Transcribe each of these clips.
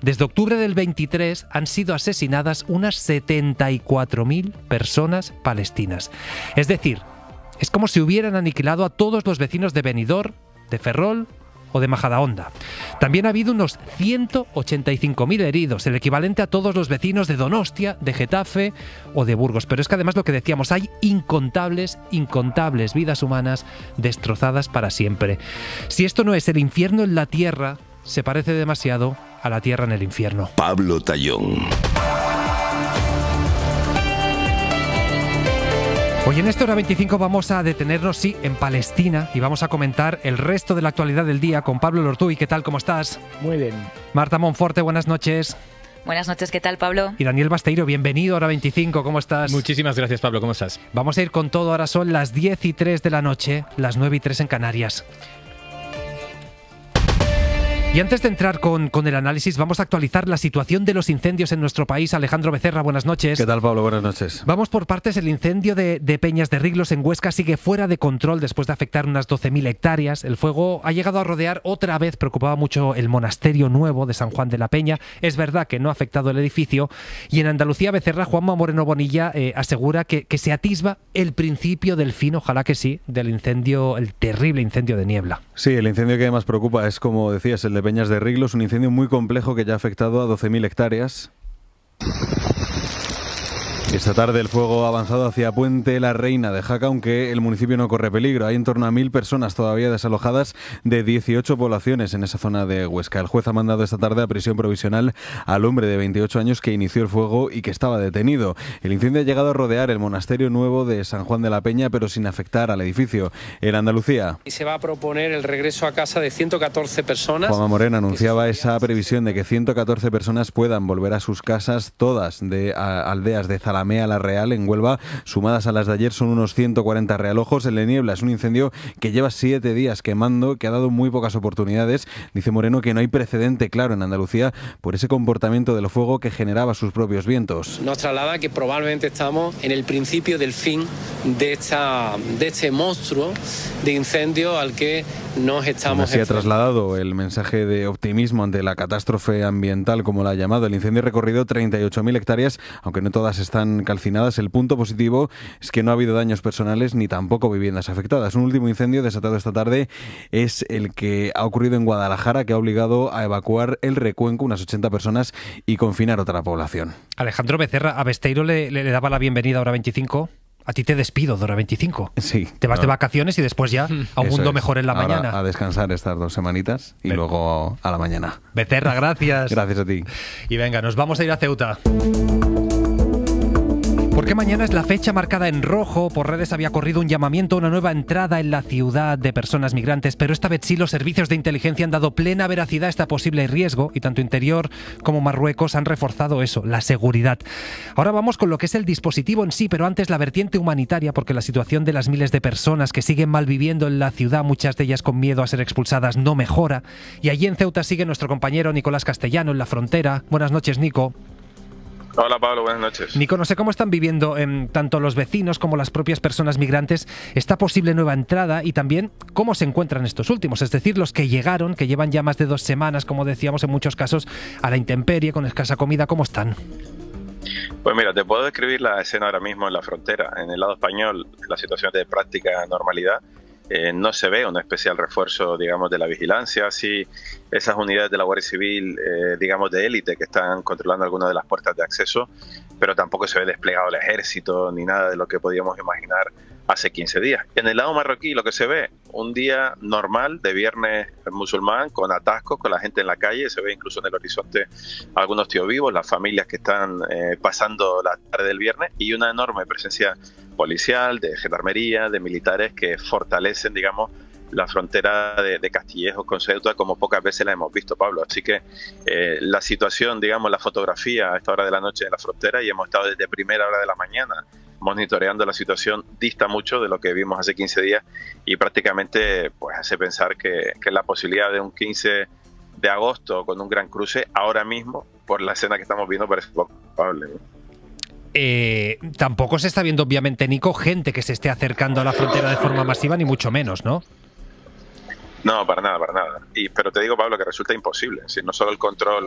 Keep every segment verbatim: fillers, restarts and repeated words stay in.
Desde octubre del veintitrés han sido asesinadas unas setenta y cuatro mil personas palestinas. Es decir, es como si hubieran aniquilado a todos los vecinos de Benidorm, de Ferrol o de Majadahonda. También ha habido unos ciento ochenta y cinco mil heridos, el equivalente a todos los vecinos de Donostia, de Getafe o de Burgos. Pero es que además, lo que decíamos, hay incontables, incontables vidas humanas destrozadas para siempre. Si esto no es el infierno en la tierra, se parece demasiado a la tierra en el infierno. Pablo Tallón. Hoy en esta hora veinticinco vamos a detenernos, sí, en Palestina, y vamos a comentar el resto de la actualidad del día con Pablo Lortuy. ¿Qué tal? ¿Cómo estás? Muy bien. Marta Monforte, buenas noches. Buenas noches, ¿qué tal, Pablo? Y Daniel Basteiro, bienvenido a Hora veinticinco, ¿cómo estás? Muchísimas gracias, Pablo, ¿cómo estás? Vamos a ir con todo, ahora son las diez y tres de la noche, las nueve y tres en Canarias. Y antes de entrar con, con el análisis, vamos a actualizar la situación de los incendios en nuestro país. Alejandro Becerra, buenas noches. ¿Qué tal, Pablo? Buenas noches. Vamos por partes. El incendio de, de Peñas de Riglos en Huesca sigue fuera de control después de afectar unas doce mil hectáreas. El fuego ha llegado a rodear otra vez, preocupaba mucho el monasterio nuevo de San Juan de la Peña. Es verdad que no ha afectado el edificio. Y en Andalucía, Becerra, Juanma Moreno Bonilla eh, asegura que, que se atisba el principio del fin, ojalá que sí, del incendio, el terrible incendio de Niebla. Sí, el incendio que más preocupa es, como decías, el de Peñas de Riglos, un incendio muy complejo que ya ha afectado a doce mil hectáreas. Esta tarde el fuego ha avanzado hacia Puente la Reina de Jaca, aunque el municipio no corre peligro. Hay en torno a mil personas todavía desalojadas de dieciocho poblaciones en esa zona de Huesca. El juez ha mandado esta tarde a prisión provisional al hombre de veintiocho años que inició el fuego y que estaba detenido. El incendio ha llegado a rodear el monasterio nuevo de San Juan de la Peña, pero sin afectar al edificio. En Andalucía, y se va a proponer el regreso a casa de ciento catorce personas. Juanma Moreno anunciaba esa previsión de que ciento catorce personas puedan volver a sus casas, todas de a, aldeas de Zalamea La Real, en Huelva. Sumadas a las de ayer son unos ciento cuarenta realojos. El de Niebla es un incendio que lleva siete días quemando, que ha dado muy pocas oportunidades. Dice Moreno que no hay precedente claro en Andalucía por ese comportamiento del fuego que generaba sus propios vientos. Nos traslada que probablemente estamos en el principio del fin de, esta, de este monstruo de incendio al que nos estamos... Así ha trasladado el mensaje de optimismo ante la catástrofe ambiental, como la ha llamado. El incendio ha recorrido treinta y ocho mil hectáreas, aunque no todas están calcinadas. El punto positivo es que no ha habido daños personales ni tampoco viviendas afectadas. Un último incendio desatado esta tarde es el que ha ocurrido en Guadalajara, que ha obligado a evacuar el Recuenco, unas ochenta personas, y confinar otra población. Alejandro Becerra, a Besteiro le, le, le daba la bienvenida a Hora veinticinco. A ti te despido de Hora veinticinco. Sí. Te vas no. de vacaciones y después ya a un Eso mundo es. mejor en la Ahora mañana. A descansar estas dos semanitas y Ven. luego a la mañana. Becerra, gracias. Gracias a ti. Y venga, nos vamos a ir a Ceuta. Porque mañana es la fecha marcada en rojo. Por redes había corrido un llamamiento a una nueva entrada en la ciudad de personas migrantes, pero esta vez sí los servicios de inteligencia han dado plena veracidad a este posible riesgo y tanto Interior como Marruecos han reforzado eso, la seguridad. Ahora vamos con lo que es el dispositivo en sí, pero antes la vertiente humanitaria, porque la situación de las miles de personas que siguen malviviendo en la ciudad, muchas de ellas con miedo a ser expulsadas, no mejora. Y allí en Ceuta sigue nuestro compañero Nicolás Castellano en la frontera. Buenas noches, Nico. Hola Pablo, buenas noches. Nico, no sé cómo están viviendo eh, tanto los vecinos como las propias personas migrantes esta posible nueva entrada y también cómo se encuentran estos últimos, es decir, los que llegaron, que llevan ya más de dos semanas, como decíamos en muchos casos, a la intemperie, con escasa comida, ¿cómo están? Pues mira, te puedo describir la escena ahora mismo en la frontera. En el lado español, la situación de práctica normalidad. Eh, no se ve un especial refuerzo, digamos, de la vigilancia. Sí, esas unidades de la Guardia Civil, eh, digamos, de élite que están controlando algunas de las puertas de acceso, pero tampoco se ve desplegado el ejército ni nada de lo que podíamos imaginar hace quince días. En el lado marroquí lo que se ve, un día normal de viernes musulmán, con atascos, con la gente en la calle, se ve incluso en el horizonte algunos tíos vivos, las familias que están eh, pasando la tarde del viernes, y una enorme presencia policial, de gendarmería, de militares que fortalecen, digamos, la frontera de, de Castillejo con Ceuta como pocas veces la hemos visto, Pablo. Así que eh, la situación, digamos, la fotografía a esta hora de la noche en la frontera, y hemos estado desde primera hora de la mañana monitoreando la situación, dista mucho de lo que vimos hace quince días y prácticamente pues hace pensar que, que la posibilidad de un quince de agosto con un gran cruce ahora mismo, por la escena que estamos viendo, parece poco probable, ¿no? Eh, tampoco se está viendo, obviamente, Nico, gente que se esté acercando a la frontera de forma masiva, ni mucho menos, ¿no? No, para nada, para nada. Y, pero te digo, Pablo, que resulta imposible. Es decir, no solo el control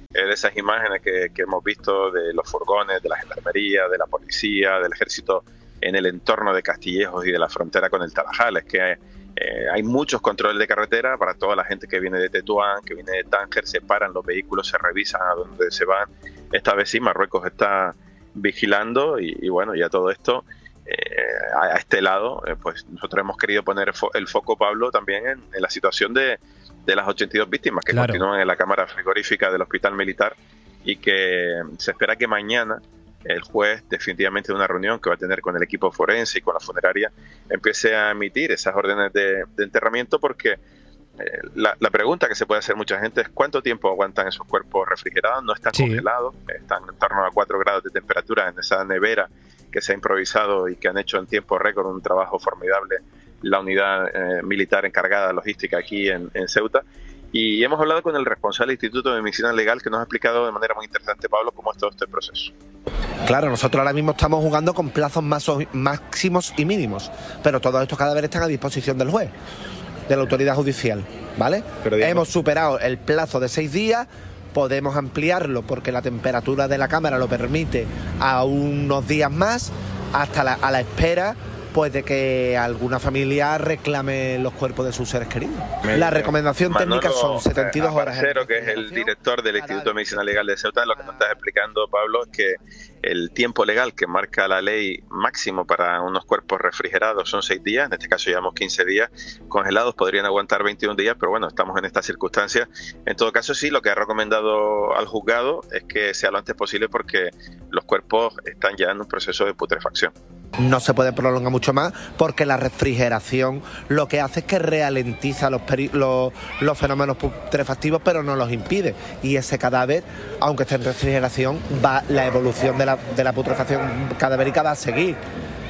eh, de esas imágenes que, que hemos visto de los furgones, de la gendarmería, de la policía, del ejército en el entorno de Castillejos y de la frontera con el Tarajal. Es que eh, hay muchos controles de carretera para toda la gente que viene de Tetuán, que viene de Tánger, se paran los vehículos, se revisan a dónde se van. Esta vez sí, Marruecos está vigilando y, y bueno, ya todo esto eh, a, a este lado, eh, pues nosotros hemos querido poner el, fo el foco, Pablo, también en, en la situación de, de las ochenta y dos víctimas que claro. continúan en la cámara frigorífica del hospital militar y que se espera que mañana el juez, definitivamente en una reunión que va a tener con el equipo forense y con la funeraria, empiece a emitir esas órdenes de, de enterramiento, porque eh, la, la pregunta que se puede hacer mucha gente es ¿cuánto tiempo aguantan esos cuerpos refrigerados? No están sí. congelados, están en torno a cuatro grados de temperatura en esa nevera que se ha improvisado y que han hecho en tiempo récord un trabajo formidable la unidad eh, militar encargada de logística aquí en, en Ceuta. Y hemos hablado con el responsable del Instituto de Medicina Legal, que nos ha explicado de manera muy interesante, Pablo, cómo es todo este proceso. Claro, nosotros ahora mismo estamos jugando con plazos máximos y mínimos, pero todos estos cadáveres están a disposición del juez, de la autoridad judicial, ¿vale? Pero digamos, hemos superado el plazo de seis días, podemos ampliarlo porque la temperatura de la cámara lo permite a unos días más, hasta la, a la espera pues de que alguna familia reclame los cuerpos de sus seres queridos. La recomendación Manolo, técnica son setenta y dos horas. Aparcero, que es el director del Instituto de Medicina Legal de Ceuta, lo que nos estás explicando, Pablo, es que el tiempo legal que marca la ley máximo para unos cuerpos refrigerados son seis días, en este caso llevamos quince días, congelados podrían aguantar veintiún días, pero bueno, estamos en estas circunstancias. En todo caso, sí, lo que ha recomendado al juzgado es que sea lo antes posible porque los cuerpos están ya en un proceso de putrefacción. No se puede prolongar mucho más porque la refrigeración lo que hace es que ralentiza los, los, los fenómenos putrefactivos, pero no los impide. Y ese cadáver, aunque esté en refrigeración, va, la evolución de la, de la putrefacción cadavérica va a seguir.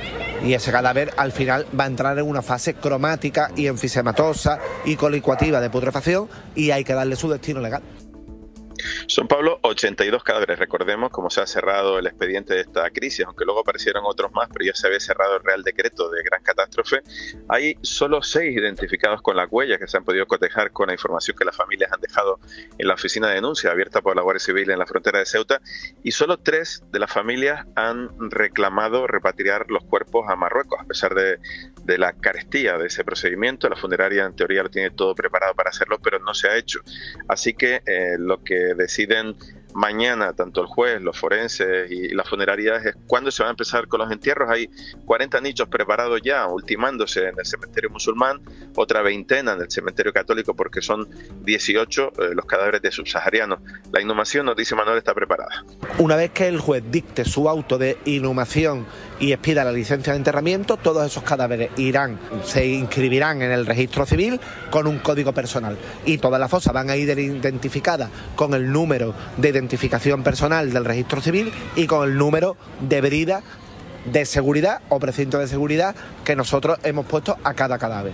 Y ese cadáver al final va a entrar en una fase cromática y enfisematosa y colicuativa de putrefacción, y hay que darle su destino legal. Son, Pablo, ochenta y dos cadáveres. Recordemos cómo se ha cerrado el expediente de esta crisis, aunque luego aparecieron otros más, pero ya se había cerrado el Real Decreto de Gran Catástrofe. Hay solo seis identificados con las huellas que se han podido cotejar con la información que las familias han dejado en la oficina de denuncia abierta por la Guardia Civil en la frontera de Ceuta, y solo tres de las familias han reclamado repatriar los cuerpos a Marruecos, a pesar de, de la carestía de ese procedimiento. La funeraria en teoría lo tiene todo preparado para hacerlo, pero no se ha hecho. Así que eh, lo que deciden mañana tanto el juez, los forenses y las funerarias es cuándo se va a empezar con los entierros. Hay cuarenta nichos preparados ya, ultimándose en el cementerio musulmán, otra veintena en el cementerio católico, porque son dieciocho eh, los cadáveres de subsaharianos. La inhumación, nos dice Manuel, está preparada. Una vez que el juez dicte su auto de inhumación y expida la licencia de enterramiento, todos esos cadáveres irán, se inscribirán en el registro civil con un código personal, y todas las fosas van a ir identificadas con el número de identificación personal del registro civil y con el número de brida de seguridad o precinto de seguridad que nosotros hemos puesto a cada cadáver.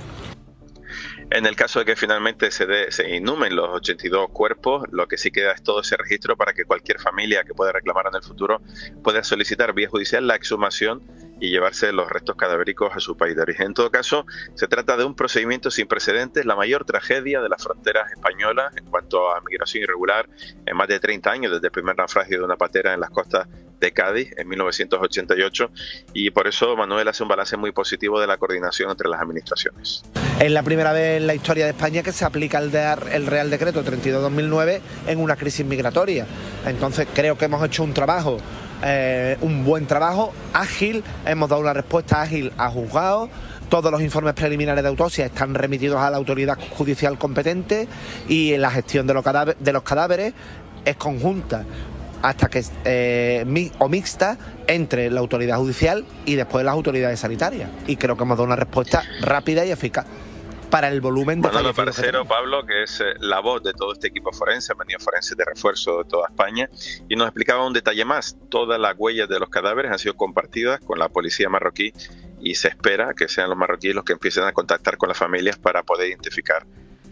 En el caso de que finalmente se, de, se inhumen los ochenta y dos cuerpos, lo que sí queda es todo ese registro para que cualquier familia que pueda reclamar en el futuro pueda solicitar vía judicial la exhumación y llevarse los restos cadavéricos a su país de origen. En todo caso, se trata de un procedimiento sin precedentes, la mayor tragedia de las fronteras españolas en cuanto a migración irregular en más de treinta años, desde el primer naufragio de una patera en las costas de Cádiz en mil novecientos ochenta y ocho, y por eso Manuel hace un balance muy positivo de la coordinación entre las administraciones. Es la primera vez en la historia de España que se aplica el, de, el Real Decreto treinta y dos barra dos mil nueve en una crisis migratoria. Entonces creo que hemos hecho un trabajo, eh, un buen trabajo, ágil, hemos dado una respuesta ágil a juzgados. Todos los informes preliminares de autopsia están remitidos a la autoridad judicial competente y la gestión de los cadáveres, de los cadáveres es conjunta hasta que eh, mi, o mixta entre la autoridad judicial y después las autoridades sanitarias. Y creo que hemos dado una respuesta rápida y eficaz para el volumen de Manolo Parcero, Pablo, que es eh, la voz de todo este equipo forense, han venido forenses de refuerzo de toda España, y nos explicaba un detalle más. Todas las huellas de los cadáveres han sido compartidas con la policía marroquí y se espera que sean los marroquíes los que empiecen a contactar con las familias para poder identificar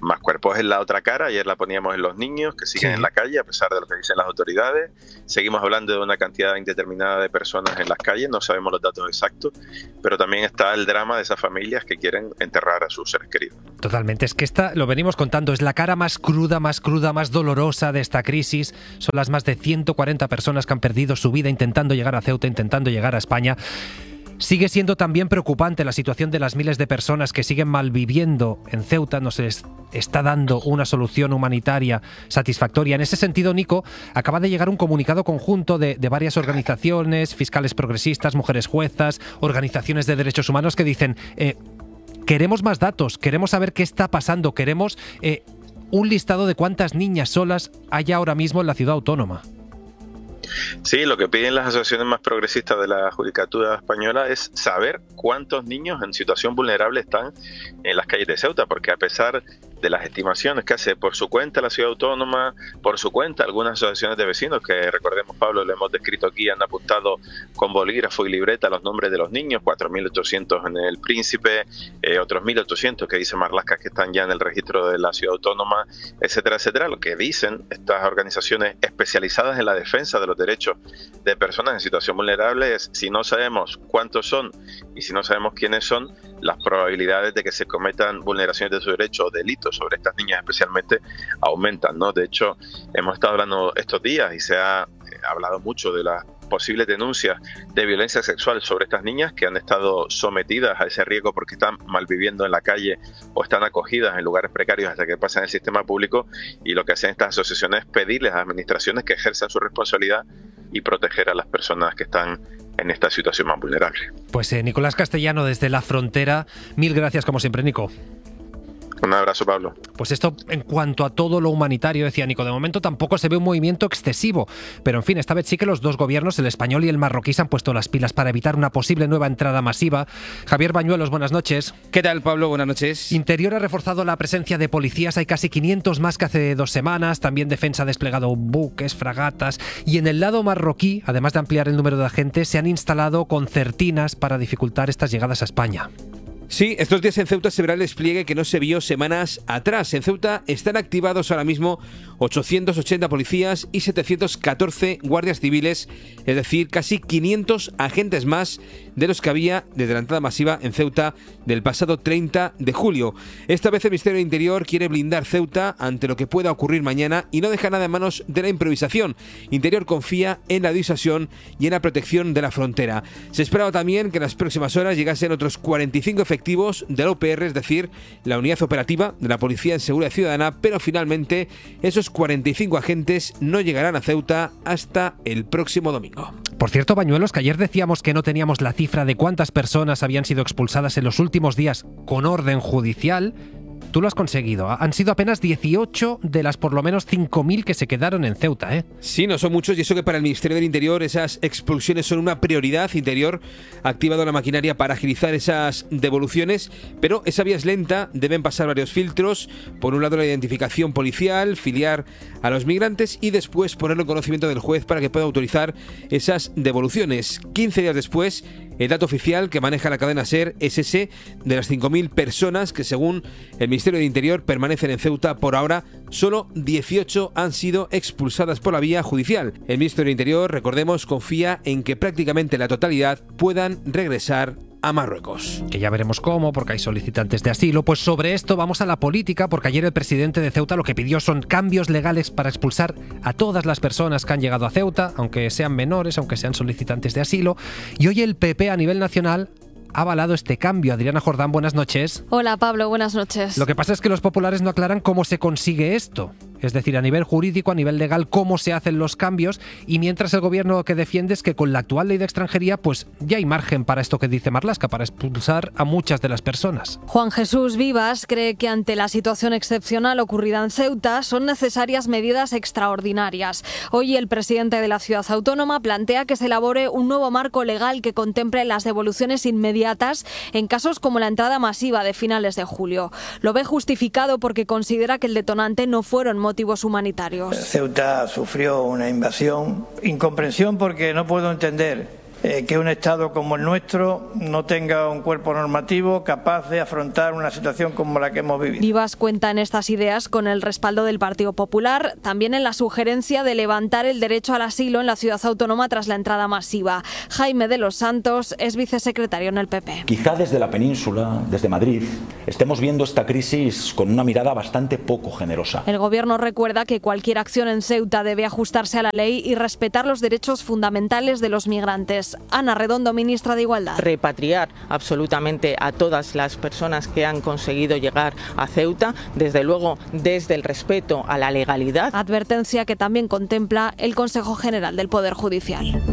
más cuerpos en la otra cara. Ayer la poníamos en los niños que siguen sí. en la calle a pesar de lo que dicen las autoridades. Seguimos hablando de una cantidad indeterminada de personas en las calles, no sabemos los datos exactos, pero también está el drama de esas familias que quieren enterrar a sus seres queridos. Totalmente, es que esta, lo venimos contando, es la cara más cruda, más cruda, más dolorosa de esta crisis. Son las más de ciento cuarenta personas que han perdido su vida intentando llegar a Ceuta, intentando llegar a España. Sigue siendo también preocupante la situación de las miles de personas que siguen malviviendo en Ceuta. No se les está dando una solución humanitaria satisfactoria. En ese sentido, Nico, acaba de llegar un comunicado conjunto de, de varias organizaciones, fiscales progresistas, mujeres juezas, organizaciones de derechos humanos que dicen eh, queremos más datos, queremos saber qué está pasando, queremos eh, un listado de cuántas niñas solas hay ahora mismo en la ciudad autónoma. Sí, lo que piden las asociaciones más progresistas de la Judicatura española es saber cuántos niños en situación vulnerable están en las calles de Ceuta, porque a pesar de las estimaciones que hace por su cuenta la ciudad autónoma, por su cuenta algunas asociaciones de vecinos, que recordemos, Pablo, lo hemos descrito aquí, han apuntado con bolígrafo y libreta los nombres de los niños, cuatro mil ochocientos en el Príncipe, eh, otros mil ochocientos que dice Marlaska que están ya en el registro de la ciudad autónoma, etcétera, etcétera. Lo que dicen estas organizaciones especializadas en la defensa de los derechos de personas en situación vulnerable es, si no sabemos cuántos son y si no sabemos quiénes son, las probabilidades de que se cometan vulneraciones de su derecho o delitos sobre estas niñas especialmente aumentan, ¿no? De hecho, hemos estado hablando estos días y se ha hablado mucho de las posibles denuncias de violencia sexual sobre estas niñas que han estado sometidas a ese riesgo porque están malviviendo en la calle o están acogidas en lugares precarios hasta que pasan el sistema público, y lo que hacen estas asociaciones es pedirles a las administraciones que ejerzan su responsabilidad y proteger a las personas que están en esta situación más vulnerable. Pues eh, Nicolás Castellano desde La Frontera, mil gracias como siempre, Nico. Un abrazo, Pablo. Pues esto en cuanto a todo lo humanitario, decía Nico, de momento tampoco se ve un movimiento excesivo, pero en fin, esta vez sí que los dos gobiernos, el español y el marroquí, se han puesto las pilas para evitar una posible nueva entrada masiva. Javier Bañuelos, buenas noches. ¿Qué tal, Pablo? Buenas noches. Interior ha reforzado la presencia de policías, hay casi quinientos más que hace dos semanas, también Defensa ha desplegado buques, fragatas, y en el lado marroquí, además de ampliar el número de agentes, se han instalado concertinas para dificultar estas llegadas a España. Sí, estos días en Ceuta se verá el despliegue que no se vio semanas atrás. En Ceuta están activados ahora mismo ochocientos ochenta policías y setecientos catorce guardias civiles, es decir, casi quinientos agentes más de los que había desde la entrada masiva en Ceuta del pasado treinta de julio. Esta vez el Ministerio del Interior quiere blindar Ceuta ante lo que pueda ocurrir mañana y no deja nada en manos de la improvisación. Interior confía en la disuasión y en la protección de la frontera. Se esperaba también que en las próximas horas llegasen otros cuarenta y cinco efectivos de la U P R, es decir, la unidad operativa de la Policía en Seguridad Ciudadana, pero finalmente esos cuarenta y cinco agentes no llegarán a Ceuta hasta el próximo domingo. Por cierto, Bañuelos, que ayer decíamos que no teníamos la cifra de cuántas personas habían sido expulsadas en los últimos días con orden judicial. Tú lo has conseguido. Han sido apenas dieciocho de las por lo menos cinco mil que se quedaron en Ceuta, ¿eh? Sí, no son muchos, y eso que para el Ministerio del Interior esas expulsiones son una prioridad. Interior ha activado la maquinaria para agilizar esas devoluciones, pero esa vía es lenta, deben pasar varios filtros. Por un lado, la identificación policial, filiar a los migrantes y después ponerlo en conocimiento del juez para que pueda autorizar esas devoluciones. quince días después, el dato oficial que maneja la cadena SER es ese de las cinco mil personas que, según el Ministerio del Interior, permanecen en Ceuta. Por ahora, solo dieciocho han sido expulsadas por la vía judicial. El Ministerio del Interior, recordemos, confía en que prácticamente la totalidad puedan regresar a Marruecos. Que ya veremos cómo, porque hay solicitantes de asilo. Pues sobre esto vamos a la política, porque ayer el presidente de Ceuta lo que pidió son cambios legales para expulsar a todas las personas que han llegado a Ceuta, aunque sean menores, aunque sean solicitantes de asilo. Y hoy el P P a nivel nacional ha avalado este cambio. Adriana Jordán, buenas noches. Hola, Pablo, buenas noches. Lo que pasa es que los populares no aclaran cómo se consigue esto. Es decir, a nivel jurídico, a nivel legal, cómo se hacen los cambios, y mientras el gobierno que defiende es que con la actual ley de extranjería pues ya hay margen para esto que dice Marlaska, para expulsar a muchas de las personas. Juan Jesús Vivas cree que ante la situación excepcional ocurrida en Ceuta son necesarias medidas extraordinarias. Hoy el presidente de la ciudad autónoma plantea que se elabore un nuevo marco legal que contemple las devoluciones inmediatas en casos como la entrada masiva de finales de julio. Lo ve justificado porque considera que el detonante no fueron motivos humanitarios. Ceuta sufrió una invasión, incomprensión porque no puedo entender eh, que un Estado como el nuestro no tenga un cuerpo normativo capaz de afrontar una situación como la que hemos vivido. Vivas cuenta en estas ideas con el respaldo del Partido Popular, también en la sugerencia de levantar el derecho al asilo en la ciudad autónoma tras la entrada masiva. Jaime de los Santos es vicesecretario en el P P. Quizá desde la península, desde Madrid, estemos viendo esta crisis con una mirada bastante poco generosa. El Gobierno recuerda que cualquier acción en Ceuta debe ajustarse a la ley y respetar los derechos fundamentales de los migrantes. Ana Redondo, ministra de Igualdad. Repatriar absolutamente a todas las personas que han conseguido llegar a Ceuta, desde luego desde el respeto a la legalidad. Advertencia que también contempla el Consejo General del Poder Judicial.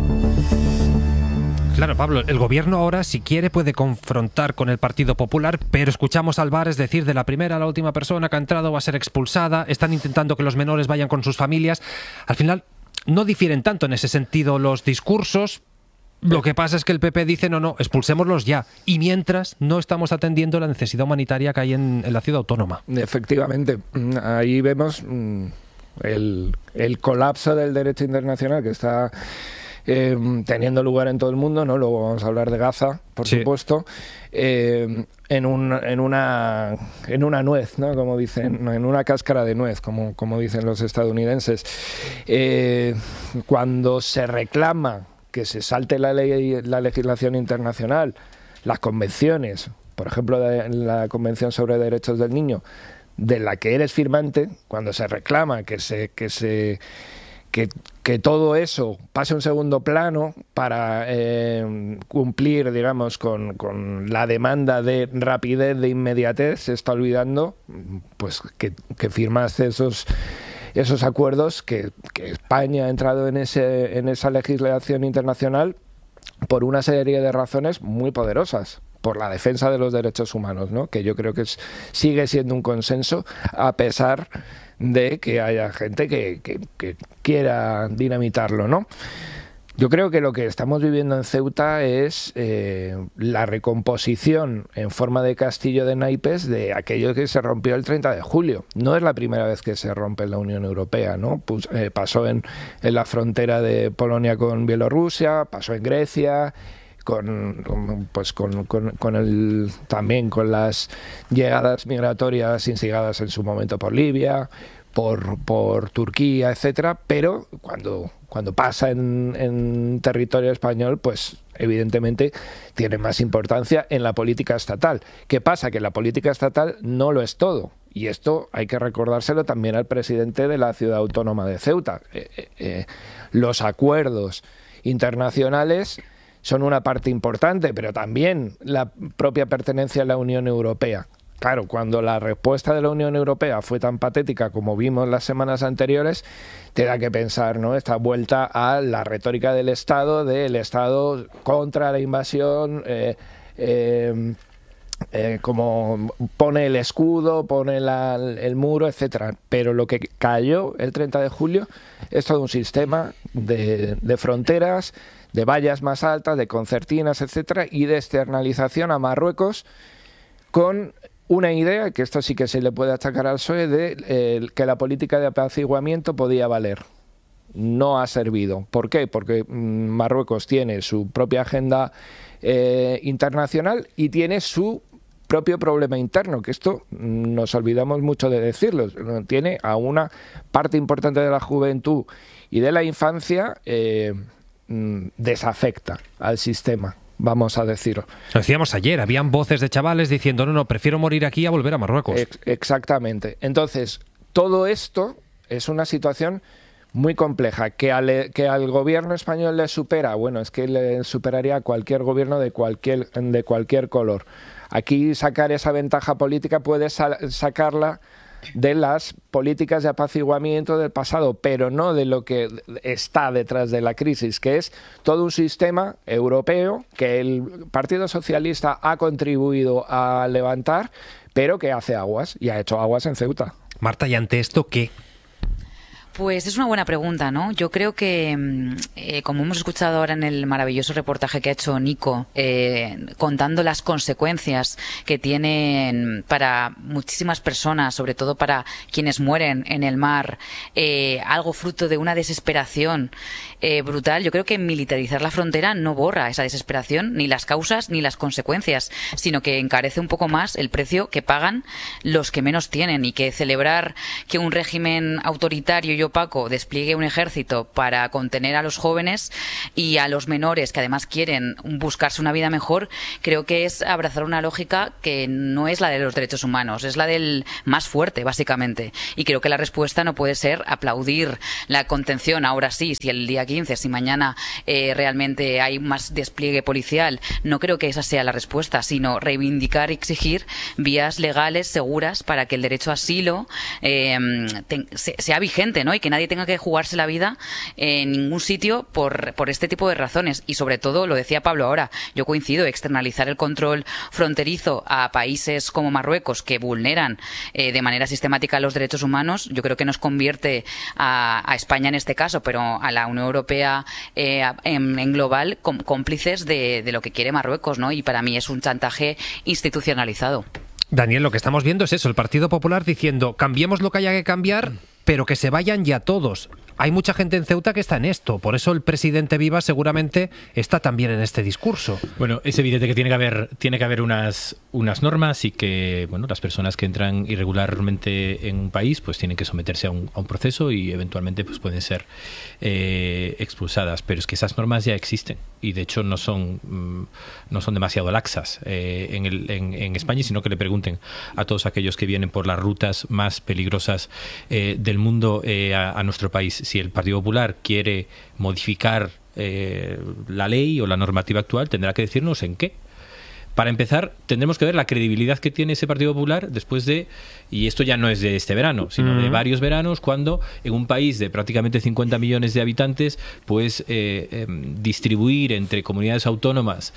Claro, Pablo, el gobierno ahora, si quiere, puede confrontar con el Partido Popular, pero escuchamos al Bares decir de la primera a la última persona que ha entrado va a ser expulsada, están intentando que los menores vayan con sus familias. Al final, no difieren tanto en ese sentido los discursos. Lo que pasa es que el P P dice, no, no, expulsémoslos ya. Y mientras, no estamos atendiendo la necesidad humanitaria que hay en, en la ciudad autónoma. Efectivamente, ahí vemos el, el colapso del derecho internacional que está Eh, teniendo lugar en todo el mundo, ¿no? Luego vamos a hablar de Gaza, por sí. supuesto, eh, en, un, en, una, en una nuez, ¿no? Como dicen, en una cáscara de nuez, como, como dicen los estadounidenses. Eh, cuando se reclama que se salte la ley, la legislación internacional, las convenciones, por ejemplo, de la Convención sobre Derechos del Niño, de la que eres firmante, cuando se reclama que se... Que se Que, que todo eso pase a un segundo plano para eh, cumplir, digamos, con, con la demanda de rapidez, de inmediatez, se está olvidando pues que, que firmaste esos, esos acuerdos, que, que España ha entrado en, ese, en esa legislación internacional por una serie de razones muy poderosas, por la defensa de los derechos humanos, ¿no? Que yo creo que es, sigue siendo un consenso, a pesar de que haya gente que, que, que quiera dinamitarlo, ¿no? Yo creo que lo que estamos viviendo en Ceuta es eh, la recomposición en forma de castillo de naipes de aquello que se rompió el treinta de julio. No es la primera vez que se rompe en la Unión Europea, ¿no? Pues, eh, pasó en, en la frontera de Polonia con Bielorrusia, pasó en Grecia, con pues con, con, con el también con las llegadas migratorias instigadas en su momento por Libia, por, por Turquía, etcétera, pero cuando, cuando pasa en, en territorio español, pues evidentemente tiene más importancia en la política estatal. ¿Qué pasa? Que la política estatal no lo es todo. Y esto hay que recordárselo también al presidente de la ciudad autónoma de Ceuta. Eh, eh, eh, los acuerdos internacionales son una parte importante, pero también la propia pertenencia a la Unión Europea. Claro, cuando la respuesta de la Unión Europea fue tan patética como vimos las semanas anteriores, te da que pensar, ¿no? Esta vuelta a la retórica del Estado, del Estado contra la invasión, eh, eh, eh, como pone el escudo, pone la, el muro, etcétera. Pero lo que cayó el treinta de julio es todo un sistema de, de fronteras, de vallas más altas, de concertinas, etcétera, y de externalización a Marruecos, con una idea, que esto sí que se le puede achacar al P S O E, de eh, que la política de apaciguamiento podía valer. No ha servido. ¿Por qué? Porque mmm, Marruecos tiene su propia agenda eh, internacional y tiene su propio problema interno, que esto mmm, nos olvidamos mucho de decirlo. Tiene a una parte importante de la juventud y de la infancia eh, mmm, desafecta al sistema, vamos a decirlo. Lo decíamos ayer, habían voces de chavales diciendo, no, no, prefiero morir aquí a volver a Marruecos. Ex- exactamente. Entonces, todo esto es una situación muy compleja, que al, que al gobierno español le supera, bueno, es que le superaría a cualquier gobierno de cualquier, de cualquier color. Aquí sacar esa ventaja política puede sa- sacarla de las políticas de apaciguamiento del pasado, pero no de lo que está detrás de la crisis, que es todo un sistema europeo que el Partido Socialista ha contribuido a levantar, pero que hace aguas, y ha hecho aguas en Ceuta. Marta, ¿y ante esto qué? Pues es una buena pregunta, ¿no? Yo creo que, eh, como hemos escuchado ahora en el maravilloso reportaje que ha hecho Nico, eh, contando las consecuencias que tienen para muchísimas personas, sobre todo para quienes mueren en el mar, eh, algo fruto de una desesperación eh, brutal, yo creo que militarizar la frontera no borra esa desesperación, ni las causas, ni las consecuencias, sino que encarece un poco más el precio que pagan los que menos tienen, y que celebrar que un régimen autoritario y opaco despliegue un ejército para contener a los jóvenes y a los menores que además quieren buscarse una vida mejor, creo que es abrazar una lógica que no es la de los derechos humanos, es la del más fuerte, básicamente. Y creo que la respuesta no puede ser aplaudir la contención ahora sí, si el día quince, si mañana eh, realmente hay más despliegue policial. No creo que esa sea la respuesta, sino reivindicar y exigir vías legales seguras para que el derecho a asilo eh, te, sea vigente, ¿no? Y que nadie tenga que jugarse la vida en ningún sitio por, por este tipo de razones. Y sobre todo, lo decía Pablo ahora, yo coincido, externalizar el control fronterizo a países como Marruecos, que vulneran eh, de manera sistemática los derechos humanos, yo creo que nos convierte a, a España en este caso, pero a la Unión Europea eh, en, en global, com, cómplices de, de lo que quiere Marruecos, ¿no? Y para mí es un chantaje institucionalizado. Daniel, lo que estamos viendo es eso, el Partido Popular diciendo, cambiemos lo que haya que cambiar, pero que se vayan ya todos. Hay mucha gente en Ceuta que está en esto, por eso el presidente Viva seguramente está también en este discurso. Bueno, es evidente que tiene que haber, tiene que haber unas, unas normas, y que bueno, las personas que entran irregularmente en un país pues tienen que someterse a un, a un proceso, y eventualmente pues pueden ser eh, expulsadas. Pero es que esas normas ya existen, y de hecho no son, no son demasiado laxas eh, en, el, en, en España, sino que le pregunten a todos aquellos que vienen por las rutas más peligrosas eh, del mundo eh, a, a nuestro país. Si el Partido Popular quiere modificar eh, la ley o la normativa actual, tendrá que decirnos en qué. Para empezar, tendremos que ver la credibilidad que tiene ese Partido Popular después de, y esto ya no es de este verano, sino uh-huh. de varios veranos, cuando en un país de prácticamente cincuenta millones de habitantes, pues eh, eh, distribuir entre comunidades autónomas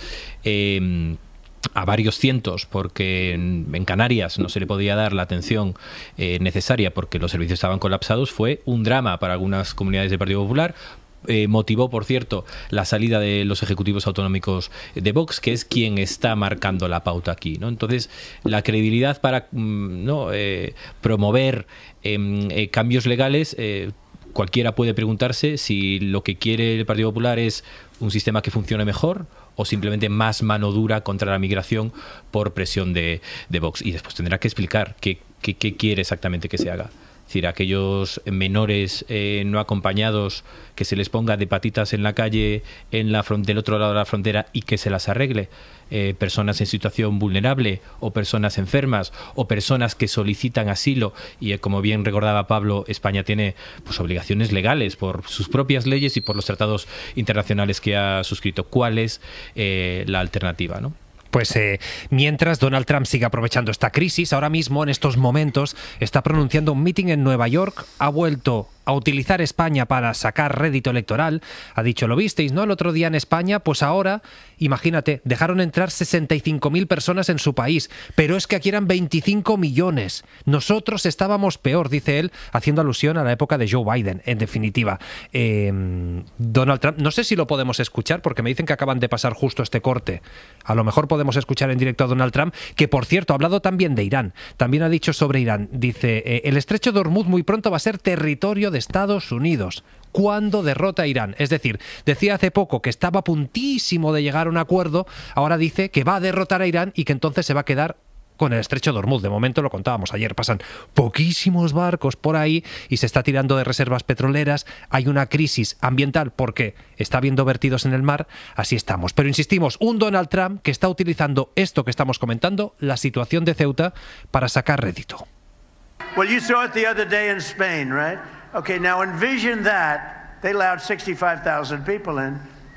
eh, a varios cientos, porque en, en Canarias no se le podía dar la atención eh, necesaria porque los servicios estaban colapsados, fue un drama para algunas comunidades del Partido Popular. Eh, motivó, por cierto, la salida de los ejecutivos autonómicos de Vox, que es quien está marcando la pauta aquí, ¿no? Entonces, la credibilidad para ¿no? eh, promover eh, eh, cambios legales, eh, cualquiera puede preguntarse si lo que quiere el Partido Popular es un sistema que funcione mejor, o simplemente más mano dura contra la migración por presión de, de Vox. Y después tendrá que explicar qué, qué, qué quiere exactamente que se haga. Es decir, aquellos menores eh, no acompañados, que se les ponga de patitas en la calle en la front- del otro lado de la frontera y que se las arregle. Eh, personas en situación vulnerable, o personas enfermas, o personas que solicitan asilo, y eh, como bien recordaba Pablo, España tiene pues obligaciones legales por sus propias leyes y por los tratados internacionales que ha suscrito. ¿Cuál es eh, la alternativa, no? Pues eh, mientras Donald Trump sigue aprovechando esta crisis, ahora mismo, en estos momentos, está pronunciando un mitin en Nueva York, ha vuelto a utilizar España para sacar rédito electoral, ha dicho, lo visteis, ¿no?, el otro día en España, pues ahora, imagínate, dejaron entrar sesenta y cinco mil personas en su país, pero es que aquí eran veinticinco millones. Nosotros estábamos peor, dice él, haciendo alusión a la época de Joe Biden, en definitiva. Eh, Donald Trump, no sé si lo podemos escuchar, porque me dicen que acaban de pasar justo este corte. A lo mejor podemos escuchar en directo a Donald Trump, que por cierto ha hablado también de Irán, también ha dicho sobre Irán, dice, eh, el estrecho de Hormuz muy pronto va a ser territorio de Estados Unidos cuando derrota a Irán. Es decir, decía hace poco que estaba a puntísimo de llegar a un acuerdo, ahora dice que va a derrotar a Irán y que entonces se va a quedar con el estrecho de Hormuz. De momento, lo contábamos ayer, pasan poquísimos barcos por ahí y se está tirando de reservas petroleras, hay una crisis ambiental porque está habiendo vertidos en el mar, así estamos. Pero insistimos, un Donald Trump que está utilizando esto que estamos comentando, la situación de Ceuta, para sacar rédito. Well, you saw it the other day in Spain, right? Okay, now envision that. They allowed sixty-five thousand people in.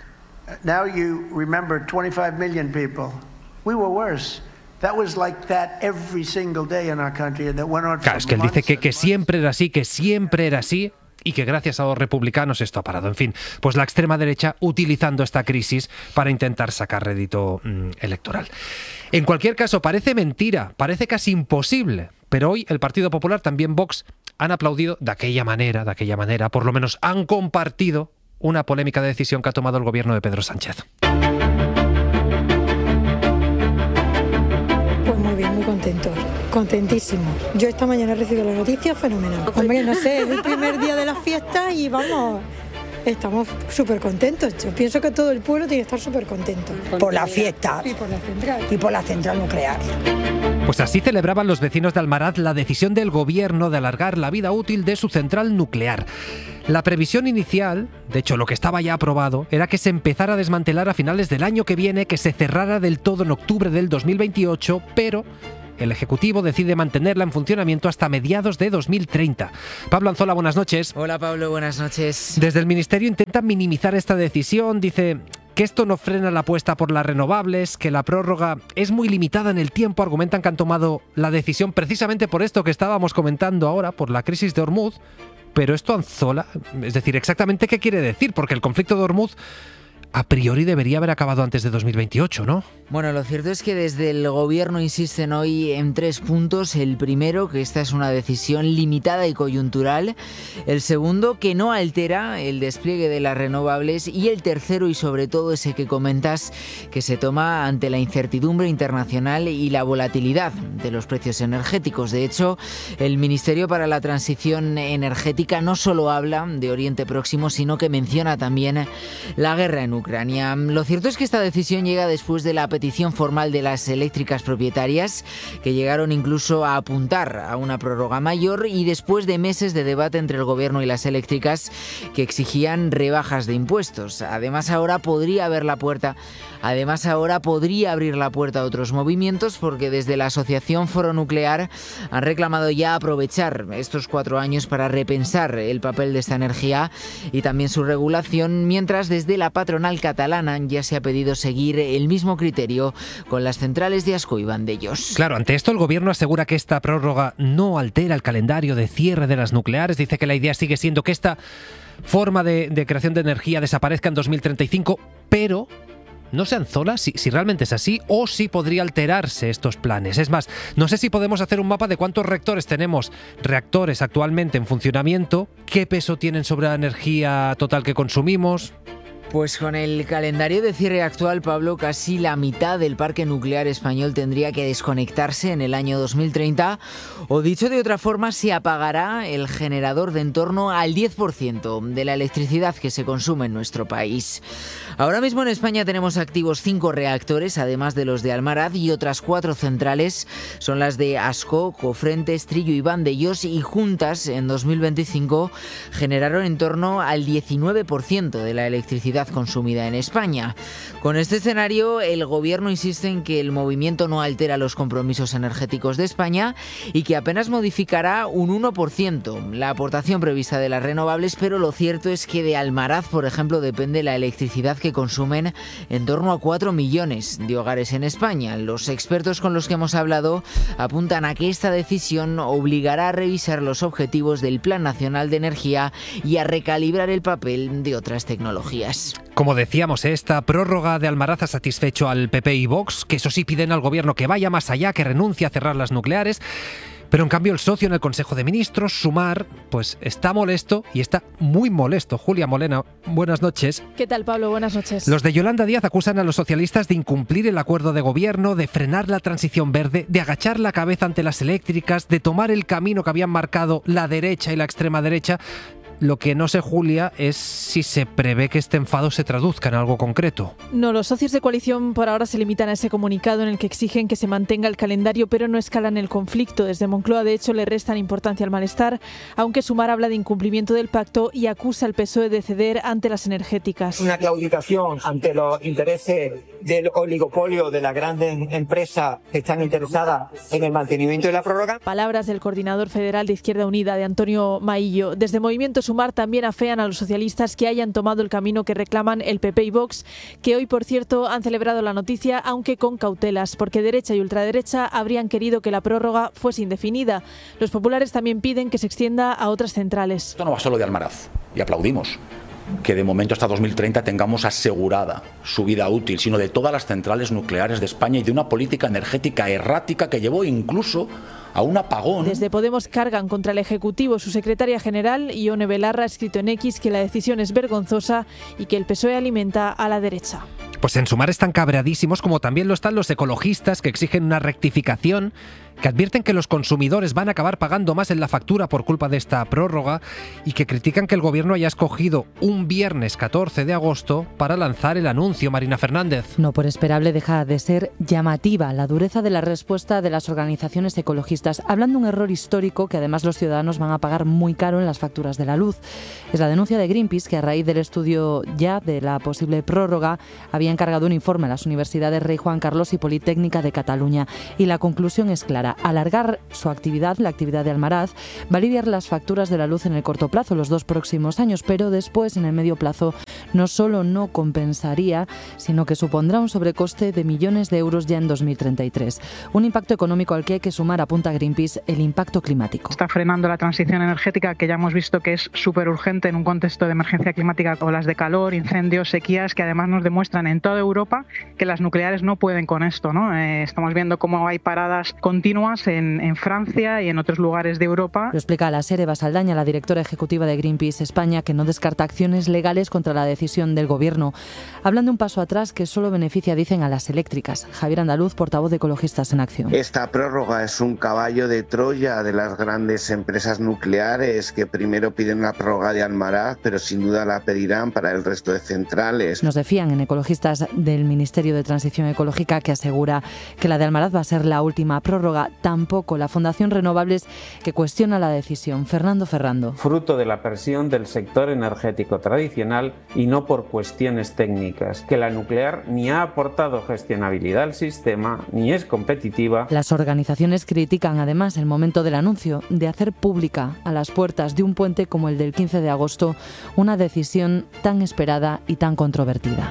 Now you remember twenty-five million people. We were worse. That was like that every single day in our country, and that went on for Claro, es que él dice que, que siempre era así, que siempre era así, y que gracias a los republicanos esto ha parado. En fin, pues la extrema derecha utilizando esta crisis para intentar sacar rédito mmm, electoral. En cualquier caso, parece mentira, parece casi imposible, pero hoy el Partido Popular, también Vox, han aplaudido de aquella manera, de aquella manera, por lo menos han compartido una polémica decisión que ha tomado el gobierno de Pedro Sánchez. Pues muy bien, muy contentos, contentísimos. Yo esta mañana he recibido la noticia fenomenal. Hombre, no sé, es el primer día de la fiesta y vamos... Estamos súper contentos. Yo pienso que todo el pueblo tiene que estar súper contento. Por la fiesta. Y por la central. Y por la central nuclear. Pues así celebraban los vecinos de Almaraz la decisión del gobierno de alargar la vida útil de su central nuclear. La previsión inicial, de hecho lo que estaba ya aprobado, era que se empezara a desmantelar a finales del año que viene, que se cerrara del todo en octubre del dos mil veintiocho, pero el Ejecutivo decide mantenerla en funcionamiento hasta mediados de dos mil treinta. Pablo Anzola, buenas noches. Hola Pablo, buenas noches. Desde el Ministerio intentan minimizar esta decisión, dice que esto no frena la apuesta por las renovables, que la prórroga es muy limitada en el tiempo, argumentan que han tomado la decisión precisamente por esto que estábamos comentando ahora, por la crisis de Ormuz, pero esto Anzola, es decir, exactamente qué quiere decir, porque el conflicto de Ormuz a priori debería haber acabado antes de dos mil veintiocho, ¿no? Bueno, lo cierto es que desde el gobierno insisten hoy en tres puntos. El primero, que esta es una decisión limitada y coyuntural. El segundo, que no altera el despliegue de las renovables. Y el tercero, y sobre todo ese que comentas, que se toma ante la incertidumbre internacional y la volatilidad de los precios energéticos. De hecho, el Ministerio para la Transición Energética no solo habla de Oriente Próximo, sino que menciona también la guerra en Ucrania. Ucrania. Lo cierto es que esta decisión llega después de la petición formal de las eléctricas propietarias, que llegaron incluso a apuntar a una prórroga mayor, y después de meses de debate entre el gobierno y las eléctricas, que exigían rebajas de impuestos. Además, ahora podría haber la puerta Además, ahora podría abrir la puerta a otros movimientos, porque desde la Asociación Foro Nuclear han reclamado ya aprovechar estos cuatro años para repensar el papel de esta energía y también su regulación, mientras desde la patronal catalana ya se ha pedido seguir el mismo criterio con las centrales de Ascó y Vandellós. Claro, ante esto el gobierno asegura que esta prórroga no altera el calendario de cierre de las nucleares, dice que la idea sigue siendo que esta forma de, de creación de energía desaparezca en dos mil treinta y cinco, pero no se Anzola si, si realmente es así o si podría alterarse estos planes. Es más, no sé si podemos hacer un mapa de cuántos reactores tenemos, reactores actualmente en funcionamiento, qué peso tienen sobre la energía total que consumimos. Pues con el calendario de cierre actual, Pablo, casi la mitad del parque nuclear español tendría que desconectarse en el año dos mil treinta, o dicho de otra forma, se apagará el generador de en torno al diez por ciento de la electricidad que se consume en nuestro país. Ahora mismo en España tenemos activos cinco reactores, además de los de Almaraz, y otras cuatro centrales son las de Ascó, Cofrentes, Trillo y Vandellós, y juntas en dos mil veinticinco generaron en torno al diecinueve por ciento de la electricidad consumida en España. Con este escenario, el gobierno insiste en que el movimiento no altera los compromisos energéticos de España y que apenas modificará un uno por ciento la aportación prevista de las renovables, pero lo cierto es que de Almaraz, por ejemplo, depende la electricidad que consumen en torno a cuatro millones de hogares en España. Los expertos con los que hemos hablado apuntan a que esta decisión obligará a revisar los objetivos del Plan Nacional de Energía y a recalibrar el papel de otras tecnologías. Como decíamos, esta prórroga de Almaraz ha satisfecho al P P y Vox, que eso sí piden al gobierno que vaya más allá, que renuncie a cerrar las nucleares. Pero en cambio el socio en el Consejo de Ministros, Sumar, pues está molesto y está muy molesto. Julia Molena, buenas noches. ¿Qué tal, Pablo? Buenas noches. Los de Yolanda Díaz acusan a los socialistas de incumplir el acuerdo de gobierno, de frenar la transición verde, de agachar la cabeza ante las eléctricas, de tomar el camino que habían marcado la derecha y la extrema derecha. Lo que no sé, Julia, es si se prevé que este enfado se traduzca en algo concreto. No, los socios de coalición por ahora se limitan a ese comunicado en el que exigen que se mantenga el calendario, pero no escalan el conflicto. Desde Moncloa, de hecho, le restan importancia al malestar, aunque Sumar habla de incumplimiento del pacto y acusa al P S O E de ceder ante las energéticas. Una claudicación ante los intereses del oligopolio de las grandes empresas que están interesadas en el mantenimiento de la prórroga. Palabras del coordinador federal de Izquierda Unida, de Antonio Maillo. Desde Movimiento Sumar también afean a los socialistas que hayan tomado el camino que reclaman el P P y Vox, que hoy, por cierto, han celebrado la noticia, aunque con cautelas, porque derecha y ultraderecha habrían querido que la prórroga fuese indefinida. Los populares también piden que se extienda a otras centrales. Esto no va solo de Almaraz, y aplaudimos que de momento hasta dos mil treinta tengamos asegurada su vida útil, sino de todas las centrales nucleares de España y de una política energética errática que llevó incluso a un apagón. Desde Podemos cargan contra el Ejecutivo. Su secretaria general, Ione Belarra, ha escrito en X que la decisión es vergonzosa y que el P S O E alimenta a la derecha. Pues en Sumar están cabreadísimos, como también lo están los ecologistas, que exigen una rectificación, que advierten que los consumidores van a acabar pagando más en la factura por culpa de esta prórroga y que critican que el gobierno haya escogido un viernes catorce de agosto para lanzar el anuncio. Marina Fernández. No por esperable deja de ser llamativa la dureza de la respuesta de las organizaciones ecologistas, hablando de un error histórico que además los ciudadanos van a pagar muy caro en las facturas de la luz. Es la denuncia de Greenpeace, que a raíz del estudio ya de la posible prórroga había encargado un informe a las universidades Rey Juan Carlos y Politécnica de Cataluña, y la conclusión es clara. Alargar su actividad, la actividad de Almaraz, va a aliviar las facturas de la luz en el corto plazo, los dos próximos años, pero después, en el medio plazo, no solo no compensaría, sino que supondrá un sobrecoste de millones de euros ya en dos mil treinta y tres. Un impacto económico al que hay que sumar, apunta Greenpeace, el impacto climático. Está frenando la transición energética, que ya hemos visto que es súper urgente en un contexto de emergencia climática, olas de calor, incendios, sequías, que además nos demuestran en toda Europa que las nucleares no pueden con esto, ¿no? Eh, estamos viendo cómo hay paradas continuas En, en Francia y en otros lugares de Europa. Lo explica la Sere Basaldaña, la directora ejecutiva de Greenpeace España, que no descarta acciones legales contra la decisión del gobierno. Hablan de un paso atrás que solo beneficia, dicen, a las eléctricas. Javier Andaluz, portavoz de Ecologistas en Acción. Esta prórroga es un caballo de Troya de las grandes empresas nucleares, que primero piden la prórroga de Almaraz, pero sin duda la pedirán para el resto de centrales. Nos decían en Ecologistas del Ministerio de Transición Ecológica, que asegura que la de Almaraz va a ser la última prórroga. Tampoco la Fundación Renovables, que cuestiona la decisión. Fernando Ferrando. Fruto de la presión del sector energético tradicional y no por cuestiones técnicas, que la nuclear ni ha aportado gestionabilidad al sistema ni es competitiva. Las organizaciones critican además el momento del anuncio de hacer pública, a las puertas de un puente como el del quince de agosto, una decisión tan esperada y tan controvertida.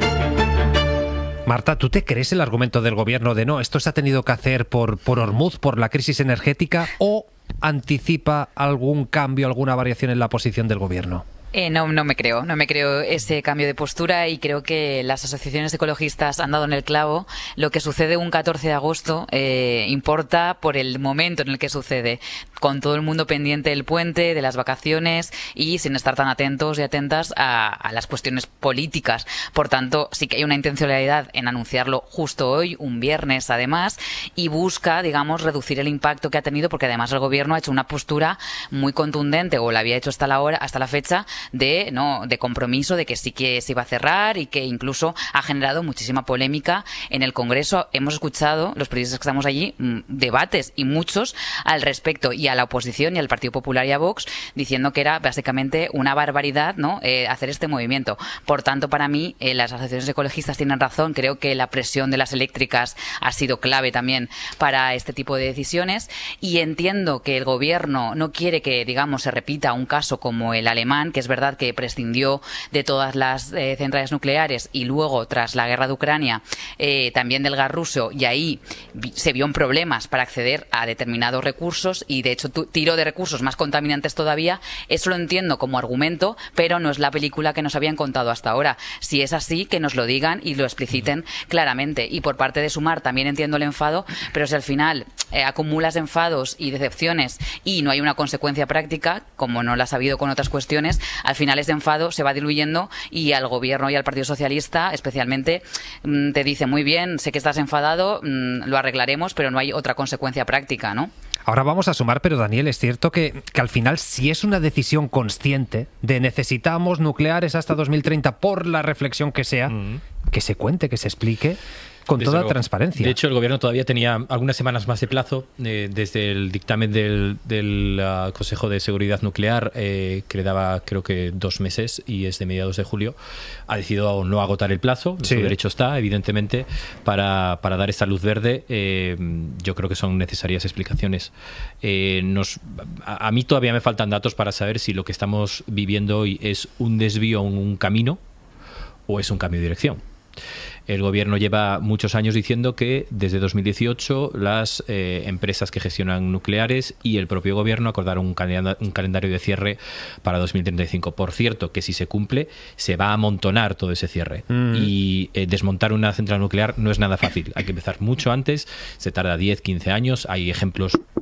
Marta, ¿tú te crees el argumento del gobierno de no, esto se ha tenido que hacer por, por Ormuz, por la crisis energética, o anticipa algún cambio, alguna variación en la posición del gobierno? Eh, no, no me creo, no me creo ese cambio de postura, y creo que las asociaciones ecologistas han dado en el clavo. Lo que sucede un catorce de agosto eh, importa por el momento en el que sucede, con todo el mundo pendiente del puente, de las vacaciones, y sin estar tan atentos y atentas a, a las cuestiones políticas. Por tanto, sí que hay una intencionalidad en anunciarlo justo hoy, un viernes además, y busca, digamos, reducir el impacto que ha tenido, porque además el gobierno ha hecho una postura muy contundente, o la había hecho hasta la hora, hasta la fecha, de no de compromiso de que sí que se iba a cerrar, y que incluso ha generado muchísima polémica en el Congreso. Hemos escuchado, los periodistas que estamos allí, debates, y muchos al respecto, y a la oposición y al Partido Popular y a Vox, diciendo que era básicamente una barbaridad, ¿no?, eh, hacer este movimiento. Por tanto, para mí, eh, las asociaciones ecologistas tienen razón. Creo que la presión de las eléctricas ha sido clave también para este tipo de decisiones, y entiendo que el gobierno no quiere que, digamos, se repita un caso como el alemán, que es verdad que prescindió de todas las eh, centrales nucleares, y luego, tras la guerra de Ucrania, eh, también del gas ruso, y ahí vi, se vio en problemas para acceder a determinados recursos, y de hecho tiró de recursos más contaminantes todavía. Eso lo entiendo como argumento, pero no es la película que nos habían contado hasta ahora. Si es así, que nos lo digan y lo expliciten claramente. Y por parte de Sumar también entiendo el enfado, pero si al final eh, acumulas enfados y decepciones y no hay una consecuencia práctica, como no las ha habido con otras cuestiones, al final ese enfado se va diluyendo, y al gobierno y al Partido Socialista especialmente te dice: muy bien, sé que estás enfadado, lo arreglaremos, pero no hay otra consecuencia práctica, ¿no? Ahora vamos a Sumar, pero Daniel, es cierto que, que al final, si es una decisión consciente de necesitamos nucleares hasta dos mil treinta por la reflexión que sea, mm. que se cuente, que se explique con desde toda luego. transparencia. De hecho, el gobierno todavía tenía algunas semanas más de plazo eh, desde el dictamen del, del uh, Consejo de Seguridad Nuclear, eh, que le daba creo que dos meses, y es de mediados de julio. Ha decidido no agotar el plazo, sí. Su derecho está, evidentemente, para, para dar esta luz verde. Eh, yo creo que son necesarias explicaciones. Eh, nos, a, a mí todavía me faltan datos para saber si lo que estamos viviendo hoy es un desvío en un camino o es un cambio de dirección. El gobierno lleva muchos años diciendo que desde dos mil dieciocho las eh, empresas que gestionan nucleares y el propio gobierno acordaron un, calend- un calendario de cierre para dos mil treinta y cinco. Por cierto, que si se cumple, se va a amontonar todo ese cierre. Mm. Y eh, desmontar una central nuclear no es nada fácil. Hay que empezar mucho antes, se tarda diez, quince años. Hay ejemplos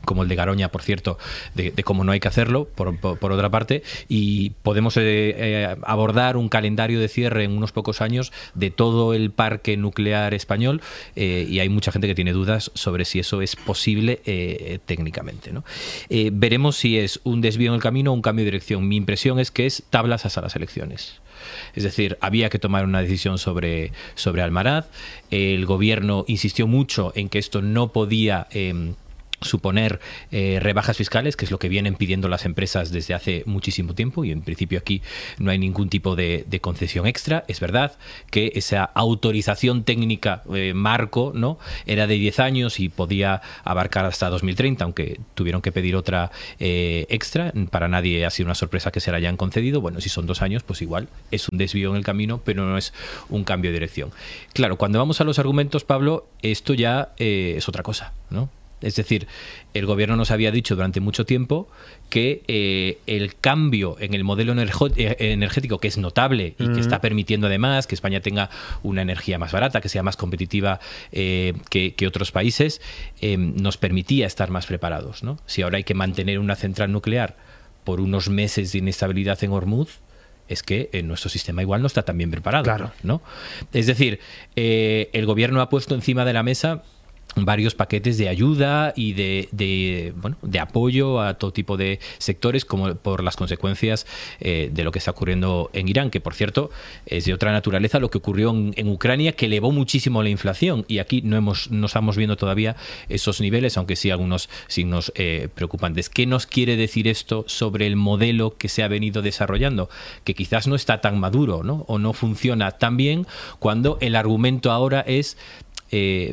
como el de Garoña, por cierto, de, de cómo no hay que hacerlo, por, por, por otra parte, y podemos eh, eh, abordar un calendario de cierre en unos pocos años de todo el parque nuclear español, eh, y hay mucha gente que tiene dudas sobre si eso es posible eh, técnicamente, ¿no? Eh, veremos si es un desvío en el camino o un cambio de dirección. Mi impresión es que es tablas hasta las elecciones. Es decir, había que tomar una decisión sobre, sobre Almaraz. El gobierno insistió mucho en que esto no podía eh, suponer eh, rebajas fiscales, que es lo que vienen pidiendo las empresas desde hace muchísimo tiempo, y en principio aquí no hay ningún tipo de, de concesión extra. Es verdad que esa autorización técnica eh, marco, ¿no?, era de diez años y podía abarcar hasta dos mil treinta, aunque tuvieron que pedir otra eh, extra. Para nadie ha sido una sorpresa que se la hayan concedido. Bueno, si son dos años, pues igual es un desvío en el camino, pero no es un cambio de dirección. Claro, cuando vamos a los argumentos, Pablo, esto ya eh, es otra cosa, ¿no? Es decir, el gobierno nos había dicho durante mucho tiempo que eh, el cambio en el modelo energético, que es notable y que está permitiendo además que España tenga una energía más barata, que sea más competitiva eh, que, que otros países, eh, nos permitía estar más preparados, ¿no? Si ahora hay que mantener una central nuclear por unos meses de inestabilidad en Hormuz, es que eh, nuestro sistema igual no está tan bien preparado, claro, ¿no? Es decir, eh, el gobierno ha puesto encima de la mesa varios paquetes de ayuda y de, de, bueno, de apoyo a todo tipo de sectores, como por las consecuencias eh, de lo que está ocurriendo en Irán, que por cierto es de otra naturaleza lo que ocurrió en, en Ucrania, que elevó muchísimo la inflación, y aquí no hemos no estamos viendo todavía esos niveles, aunque sí algunos signos eh, preocupantes. ¿Qué nos quiere decir esto sobre el modelo que se ha venido desarrollando? Que quizás no está tan maduro, ¿no?, o no funciona tan bien, cuando el argumento ahora es Eh,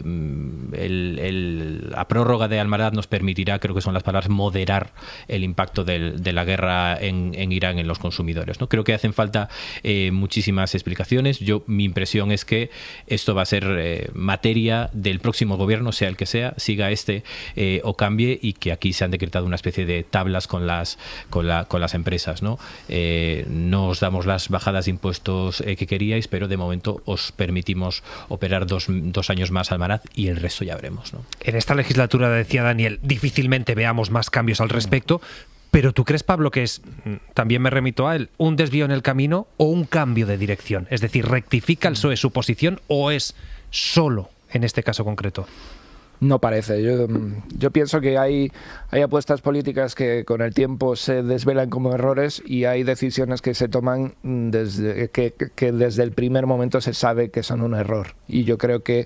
el, el, la prórroga de Almaraz nos permitirá, creo que son las palabras, moderar el impacto del, de la guerra en, en Irán en los consumidores, ¿no? Creo que hacen falta eh, muchísimas explicaciones. Yo, mi impresión es que esto va a ser eh, materia del próximo gobierno, sea el que sea, siga este eh, o cambie, y que aquí se han decretado una especie de tablas con las con, la, con las empresas, ¿no? Eh, no os damos las bajadas de impuestos eh, que queríais, pero de momento os permitimos operar dos, dos años más Almaraz, y el resto ya veremos, ¿no? En esta legislatura, decía Daniel, difícilmente veamos más cambios al respecto, pero ¿tú crees, Pablo, que es, también me remito a él, un desvío en el camino o un cambio de dirección? Es decir, ¿rectifica el P S O E su posición o es solo en este caso concreto? No parece. Yo, yo pienso que hay, hay apuestas políticas que con el tiempo se desvelan como errores, y hay decisiones que se toman desde que, que desde el primer momento se sabe que son un error. Y yo creo que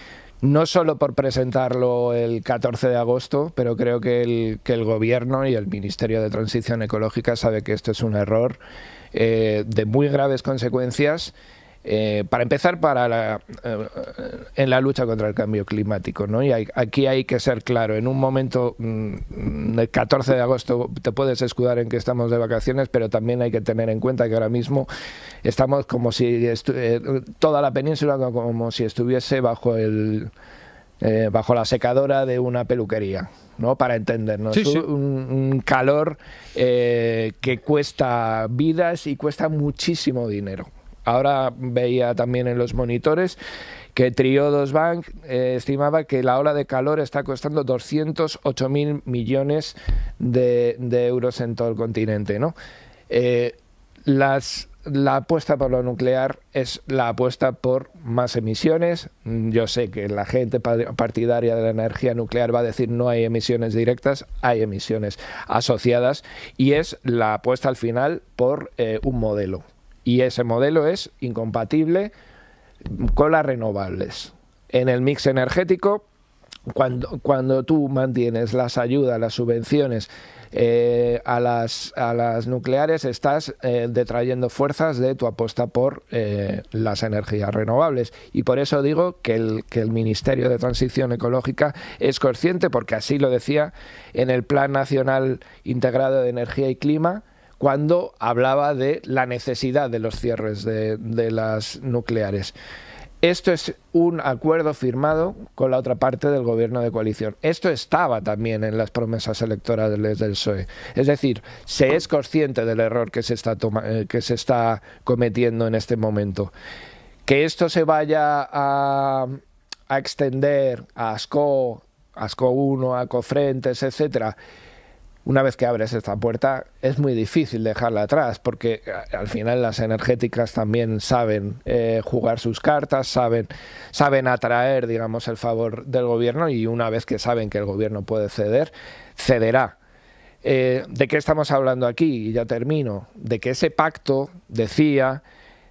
no solo por presentarlo el catorce de agosto, pero creo que el, que el Gobierno y el Ministerio de Transición Ecológica sabe que esto es un error eh, de muy graves consecuencias. Eh, para empezar, para la, eh, en la lucha contra el cambio climático, ¿no? Y hay, aquí hay que ser claro. En un momento, mm, el catorce de agosto, te puedes escudar en que estamos de vacaciones, pero también hay que tener en cuenta que ahora mismo estamos como si estu eh, toda la península como si estuviese bajo el eh, bajo la secadora de una peluquería, ¿no? Para entendernos, sí, sí. Un, un calor eh, que cuesta vidas y cuesta muchísimo dinero. Ahora veía también en los monitores que Triodos Bank eh, estimaba que la ola de calor está costando doscientos ocho mil millones de, de euros en todo el continente, ¿no? Eh, las, la apuesta por lo nuclear es la apuesta por más emisiones. Yo sé que la gente partidaria de la energía nuclear va a decir no hay emisiones directas, hay emisiones asociadas, y es la apuesta al final por eh, un modelo. Y ese modelo es incompatible con las renovables. En el mix energético, cuando, cuando tú mantienes las ayudas, las subvenciones eh, a, las, a las nucleares, estás eh, detrayendo fuerzas de tu apuesta por eh, las energías renovables. Y por eso digo que el, que el Ministerio de Transición Ecológica es consciente, porque así lo decía en el Plan Nacional Integrado de Energía y Clima, cuando hablaba de la necesidad de los cierres de, de las nucleares. Esto es un acuerdo firmado con la otra parte del gobierno de coalición. Esto estaba también en las promesas electorales del P S O E. Es decir, se es consciente del error que se está, toma, que se está cometiendo en este momento. Que esto se vaya a, a extender a Ascó, Asco uno, Acofrentes, etcétera, una vez que abres esta puerta es muy difícil dejarla atrás, porque al final las energéticas también saben eh, jugar sus cartas, saben, saben atraer, digamos, el favor del gobierno, y una vez que saben que el gobierno puede ceder, cederá. Eh, ¿De qué estamos hablando aquí? Y ya termino. De que ese pacto decía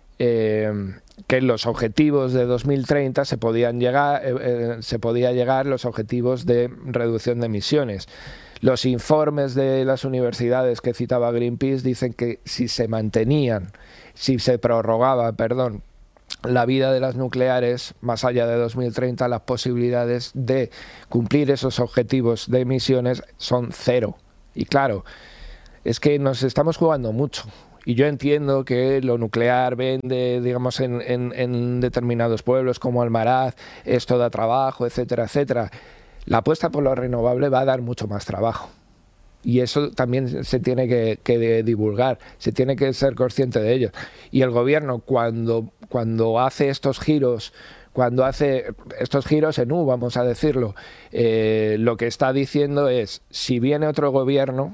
eh, que en los objetivos de dos mil treinta se podían llegar, eh, eh, se podía llegar los objetivos de reducción de emisiones. Los informes de las universidades que citaba Greenpeace dicen que si se mantenían, si se prorrogaba, perdón, la vida de las nucleares más allá de dos mil treinta, las posibilidades de cumplir esos objetivos de emisiones son cero. Y claro, es que nos estamos jugando mucho. Y yo entiendo que lo nuclear vende, digamos, en, en, en determinados pueblos como Almaraz, esto da trabajo, etcétera, etcétera. La apuesta por lo renovable va a dar mucho más trabajo. Y eso también se tiene que, que divulgar, se tiene que ser consciente de ello. Y el gobierno, cuando, cuando hace estos giros, cuando hace estos giros en U, vamos a decirlo, eh, lo que está diciendo es, si viene otro gobierno,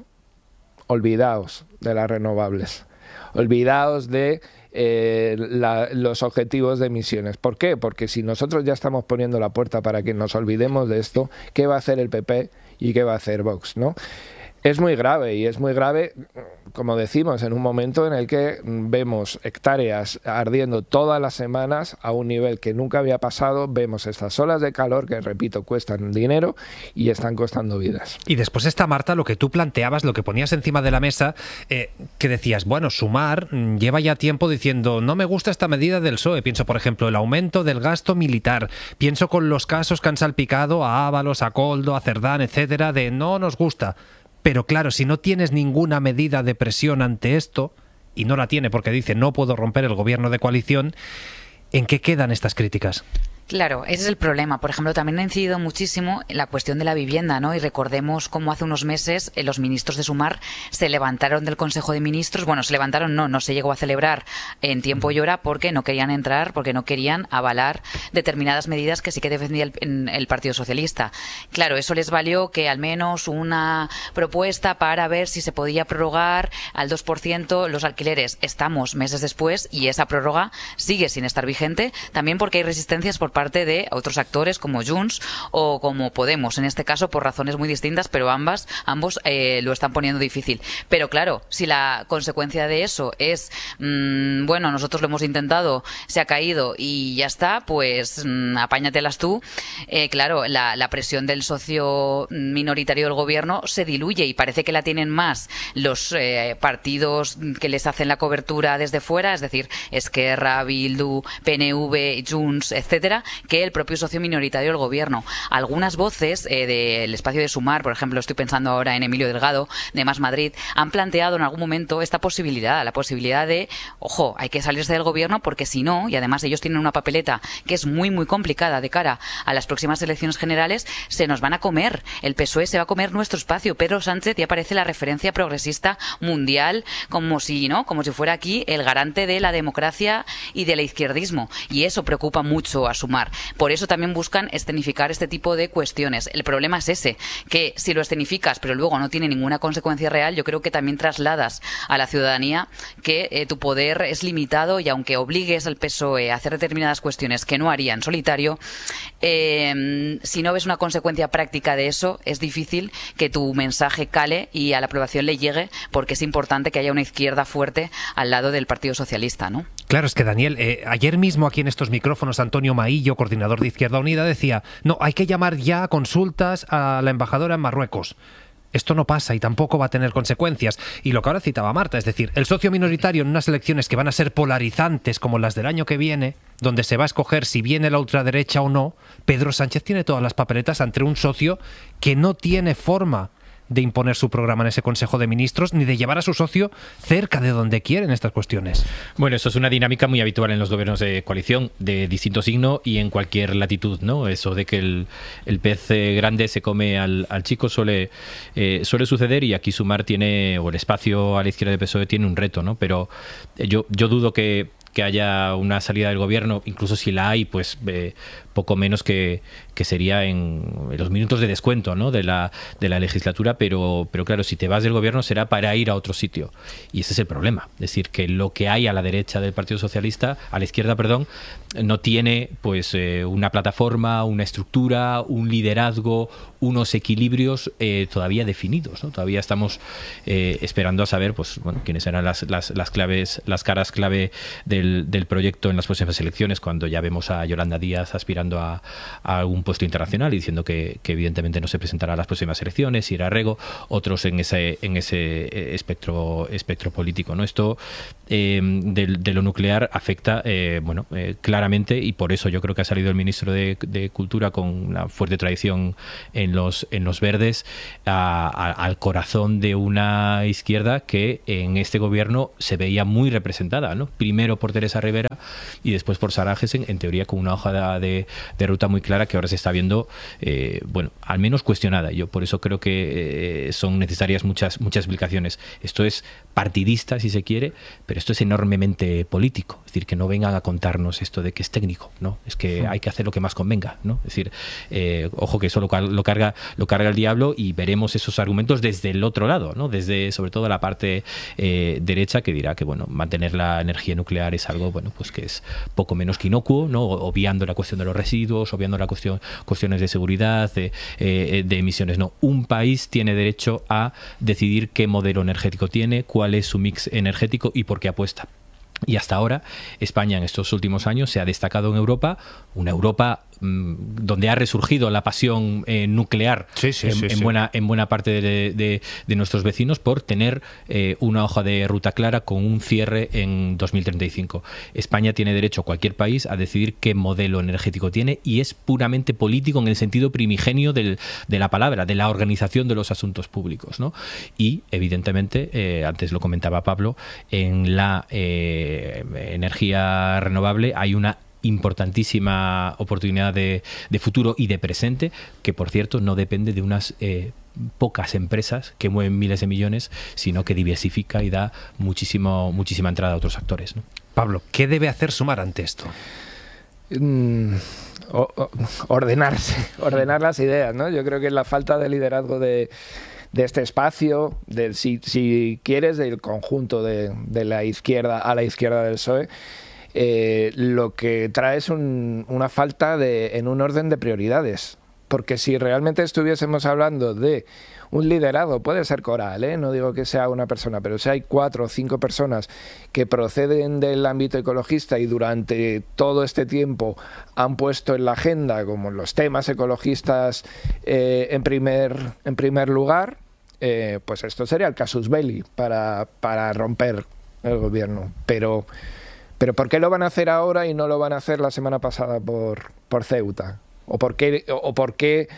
olvidaos de las renovables, olvidaos de eh, la, los objetivos de emisiones. ¿Por qué? Porque si nosotros ya estamos poniendo la puerta para que nos olvidemos de esto, ¿qué va a hacer el P P y qué va a hacer Vox, ¿no? Es muy grave, y es muy grave, como decimos, en un momento en el que vemos hectáreas ardiendo todas las semanas a un nivel que nunca había pasado, vemos estas olas de calor que, repito, cuestan dinero y están costando vidas. Y después está, Marta, lo que tú planteabas, lo que ponías encima de la mesa, eh, que decías, bueno, Sumar lleva ya tiempo diciendo, no me gusta esta medida del P S O E. Pienso, por ejemplo, el aumento del gasto militar. Pienso con los casos que han salpicado a Ábalos, a Koldo, a Cerdán, etcétera, de no nos gusta. Pero claro, si no tienes ninguna medida de presión ante esto, y no la tiene porque dice no puedo romper el gobierno de coalición, ¿en qué quedan estas críticas? Claro, ese es el problema. Por ejemplo, también ha incidido muchísimo en la cuestión de la vivienda, ¿no? Y recordemos cómo hace unos meses eh, los ministros de Sumar se levantaron del Consejo de Ministros. Bueno, se levantaron, no, no se llegó a celebrar en tiempo y hora porque no querían entrar, porque no querían avalar determinadas medidas que sí que defendía el, el Partido Socialista. Claro, eso les valió que al menos una propuesta para ver si se podía prorrogar al dos por ciento los alquileres. Estamos meses después y esa prórroga sigue sin estar vigente, también porque hay resistencias por parte de otros actores como Junts o como Podemos, en este caso por razones muy distintas, pero ambas, ambos eh, lo están poniendo difícil. Pero claro, si la consecuencia de eso es, mmm, bueno, nosotros lo hemos intentado, se ha caído y ya está, pues mmm, apáñatelas tú, eh, claro, la, la presión del socio minoritario del gobierno se diluye y parece que la tienen más los eh, partidos que les hacen la cobertura desde fuera, es decir, Esquerra, Bildu, P N V, Junts, etcétera, que el propio socio minoritario del gobierno. Algunas voces eh, del espacio de Sumar, por ejemplo, estoy pensando ahora en Emilio Delgado, de Más Madrid, han planteado en algún momento esta posibilidad, la posibilidad de, ojo, hay que salirse del gobierno porque si no, y además ellos tienen una papeleta que es muy, muy complicada de cara a las próximas elecciones generales, se nos van a comer. El P S O E se va a comer nuestro espacio. Pedro Sánchez ya parece la referencia progresista mundial, como si, ¿no? Como si fuera aquí el garante de la democracia y del izquierdismo. Y eso preocupa mucho a Sumar. Por eso también buscan escenificar este tipo de cuestiones. El problema es ese, que si lo escenificas pero luego no tiene ninguna consecuencia real, yo creo que también trasladas a la ciudadanía que eh, tu poder es limitado y aunque obligues al P S O E a hacer determinadas cuestiones que no haría en solitario, eh, si no ves una consecuencia práctica de eso, es difícil que tu mensaje cale y a la aprobación le llegue, porque es importante que haya una izquierda fuerte al lado del Partido Socialista, ¿no? Claro, es que Daniel, eh, ayer mismo aquí en estos micrófonos Antonio Maillo, coordinador de Izquierda Unida, decía, no, hay que llamar ya a consultas a la embajadora en Marruecos. Esto no pasa y tampoco va a tener consecuencias. Y lo que ahora citaba Marta, es decir, el socio minoritario en unas elecciones que van a ser polarizantes como las del año que viene, donde se va a escoger si viene la ultraderecha o no, Pedro Sánchez tiene todas las papeletas ante un socio que no tiene forma de imponer su programa en ese Consejo de Ministros ni de llevar a su socio cerca de donde quieren estas cuestiones. Bueno, eso es una dinámica muy habitual en los gobiernos de coalición de distinto signo y en cualquier latitud, ¿no? Eso de que el, el pez grande se come al, al chico suele, eh, suele suceder, y aquí Sumar tiene, o el espacio a la izquierda del P S O E tiene un reto, ¿no? Pero yo, yo dudo que que haya una salida del gobierno, incluso si la hay, pues eh, poco menos que, que sería en, en los minutos de descuento, ¿no?, de la, de la legislatura, pero, pero claro, si te vas del gobierno será para ir a otro sitio. Y ese es el problema. Es decir, que lo que hay a la derecha del Partido Socialista, a la izquierda, perdón, no tiene pues eh, una plataforma, una estructura, un liderazgo, unos equilibrios eh, todavía definidos, ¿no? Todavía estamos eh, esperando a saber pues bueno, quiénes serán las, las, las claves, las caras clave del, del proyecto en las próximas elecciones, cuando ya vemos a Yolanda Díaz aspirando a, a algún puesto internacional y diciendo que, que evidentemente no se presentará a las próximas elecciones, Ira Rego, otros en ese, en ese espectro, espectro político, ¿no? Esto eh, de, de lo nuclear afecta eh, bueno, eh, claramente, y por eso yo creo que ha salido el ministro de, de Cultura con una fuerte tradición en los, en los verdes a, a, al corazón de una izquierda que en este gobierno se veía muy representada, ¿no? Primero por Teresa Rivera y después por Sara Jessen, en teoría con una hoja de, de ruta muy clara que ahora se está viendo, eh, bueno, al menos cuestionada. Yo por eso creo que eh, son necesarias muchas, muchas explicaciones. Esto es partidista, si se quiere, pero esto es enormemente político. Es decir, que no vengan a contarnos esto de que es técnico, ¿no? Es que hay que hacer lo que más convenga, ¿no? Es decir, eh, ojo que eso lo, lo carga lo carga el diablo, y veremos esos argumentos desde el otro lado, ¿no? Desde sobre todo la parte eh, derecha, que dirá que bueno, mantener la energía nuclear es algo bueno, pues que es poco menos que inocuo, ¿no? Obviando la cuestión de los residuos, obviando la cuestión cuestiones de seguridad, de, eh, de emisiones. No, un país tiene derecho a decidir qué modelo energético tiene, cuál es su mix energético y por qué apuesta. Y hasta ahora España en estos últimos años se ha destacado en Europa, una Europa mmm, donde ha resurgido la pasión eh, nuclear sí, sí, en, sí, en, sí. Buena, en buena parte de, de, de nuestros vecinos, por tener eh, una hoja de ruta clara con un cierre en dos mil treinta y cinco. España tiene derecho, cualquier país, a decidir qué modelo energético tiene, y es puramente político en el sentido primigenio del, de la palabra, de la organización de los asuntos públicos, ¿no? Y evidentemente, eh, antes lo comentaba Pablo, en la eh, energía renovable hay una importantísima oportunidad de, de futuro y de presente, que por cierto no depende de unas eh, pocas empresas que mueven miles de millones, sino que diversifica y da muchísimo, muchísima entrada a otros actores, ¿no? Pablo, ¿qué debe hacer Sumar ante esto? Mm, o, o, ordenarse, ordenar las ideas, ¿no? Yo creo que la falta de liderazgo de de este espacio, de, si, si quieres, del conjunto de, de la izquierda a la izquierda del P S O E, eh, lo que trae es un, una falta de, en un orden de prioridades. Porque si realmente estuviésemos hablando de un liderazgo, puede ser coral, ¿eh? No digo que sea una persona, pero si hay cuatro o cinco personas que proceden del ámbito ecologista y durante todo este tiempo han puesto en la agenda como los temas ecologistas eh, en, primer, en primer lugar, eh, pues esto sería el casus belli para, para romper el gobierno. Pero, pero ¿por qué lo van a hacer ahora y no lo van a hacer la semana pasada por, por Ceuta? ¿O por qué, o por, qué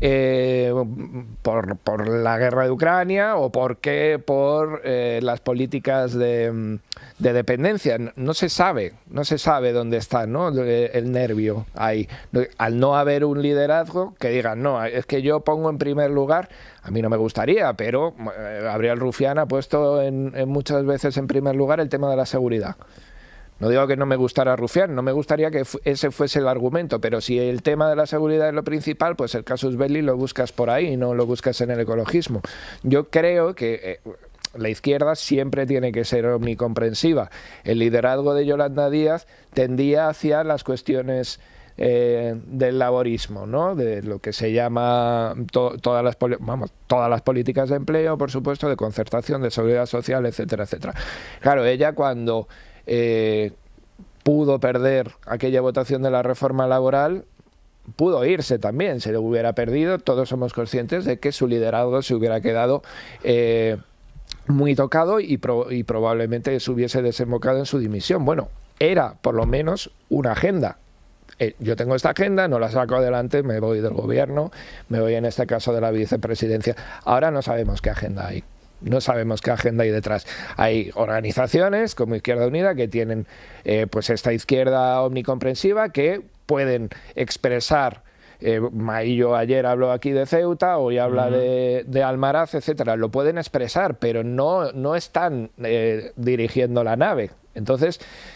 eh, por, por la guerra de Ucrania? ¿O por qué por eh, las políticas de, de dependencia? No se sabe, no se sabe dónde está, ¿no?, el nervio ahí. Al no haber un liderazgo que digan, no, es que yo pongo en primer lugar, a mí no me gustaría, pero eh, Gabriel Rufián ha puesto en, en muchas veces en primer lugar el tema de la seguridad. No digo que no me gustara Rufián, no me gustaría que ese fuese el argumento, pero si el tema de la seguridad es lo principal, pues el casus belli lo buscas por ahí, no lo buscas en el ecologismo. Yo creo que eh, la izquierda siempre tiene que ser omnicomprensiva. El liderazgo de Yolanda Díaz tendía hacia las cuestiones eh, del laborismo, ¿no?, de lo que se llama to todas las vamos, todas las políticas de empleo, por supuesto, de concertación, de seguridad social, etcétera, etcétera. Claro, ella cuando Eh, pudo perder aquella votación de la reforma laboral, pudo irse también, se lo hubiera perdido. Todos somos conscientes de que su liderazgo se hubiera quedado eh, muy tocado y, pro y probablemente se hubiese desembocado en su dimisión. Bueno, era por lo menos una agenda. Eh, yo tengo esta agenda, no la saco adelante, me voy del gobierno, me voy en este caso de la vicepresidencia. Ahora no sabemos qué agenda hay. No sabemos qué agenda hay detrás. Hay organizaciones como Izquierda Unida que tienen eh, pues esta izquierda omnicomprensiva que pueden expresar. Eh, Maillo ayer habló aquí de Ceuta, hoy habla uh-huh. de, de Almaraz, etcétera. Lo pueden expresar, pero no, no están eh, dirigiendo la nave. Entonces,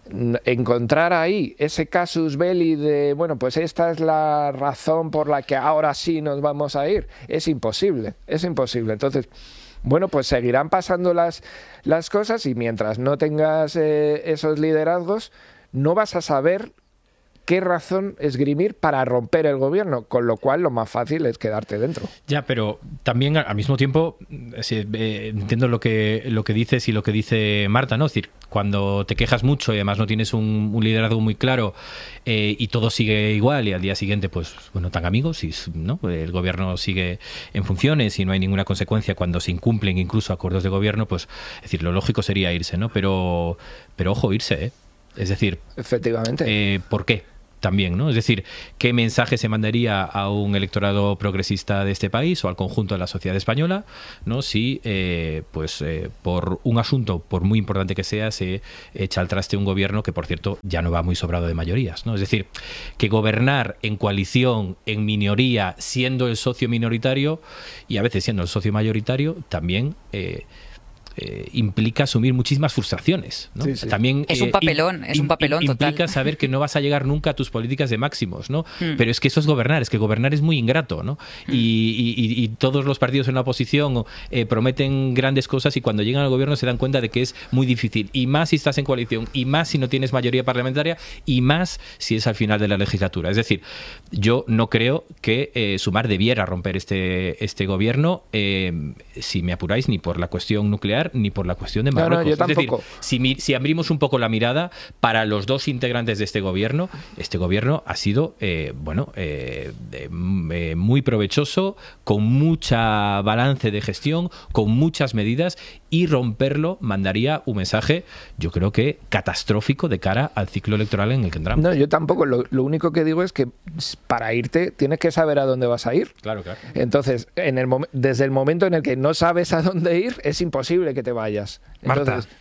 encontrar ahí ese casus belli de, bueno, pues esta es la razón por la que ahora sí nos vamos a ir, es imposible, es imposible. Entonces, bueno, pues seguirán pasando las, las cosas y mientras no tengas eh, esos liderazgos, no vas a saber qué razón esgrimir para romper el gobierno, con lo cual lo más fácil es quedarte dentro. Ya, pero también al mismo tiempo sí, eh, entiendo lo que lo que dices y lo que dice Marta, ¿no? Es decir, cuando te quejas mucho y además no tienes un, un liderazgo muy claro eh, y todo sigue igual y al día siguiente, pues, bueno, tan amigos y ¿no? El gobierno sigue en funciones y no hay ninguna consecuencia cuando se incumplen incluso acuerdos de gobierno, pues, es decir, lo lógico sería irse, ¿no? Pero, pero ojo, irse, ¿eh? Es decir, efectivamente. Eh, ¿por qué? También, ¿no? Es decir, ¿qué mensaje se mandaría a un electorado progresista de este país o al conjunto de la sociedad española, ¿no? Si, eh, pues, eh, por un asunto, por muy importante que sea, se echa al traste un gobierno que, por cierto, ya no va muy sobrado de mayorías, ¿no? Es decir, que gobernar en coalición, en minoría, siendo el socio minoritario y a veces siendo el socio mayoritario, también... Eh, Eh, implica asumir muchísimas frustraciones, ¿no? Sí, sí. También es un papelón, eh, es un papelón implica total. saber que no vas a llegar nunca a tus políticas de máximos, ¿no? Mm. Pero es que eso es gobernar, es que gobernar es muy ingrato, ¿no? Mm. Y, y, y todos los partidos en la oposición eh, prometen grandes cosas y cuando llegan al gobierno se dan cuenta de que es muy difícil, y más si estás en coalición, y más si no tienes mayoría parlamentaria, y más si es al final de la legislatura. Es decir, yo no creo que eh, Sumar debiera romper este, este gobierno, eh, si me apuráis, ni por la cuestión nuclear ni por la cuestión de Marruecos. No, no, yo es decir, tampoco. si, si abrimos un poco la mirada para los dos integrantes de este gobierno, este gobierno ha sido eh, bueno eh, eh, muy provechoso, con mucha balance de gestión, con muchas medidas, y romperlo mandaría un mensaje, yo creo que catastrófico de cara al ciclo electoral en el que entramos. No, yo tampoco. Lo, lo único que digo es que para irte tienes que saber a dónde vas a ir. Claro, claro. Entonces, en el mom- desde el momento en el que no sabes a dónde ir, es imposible que te vayas. Marta. Entonces,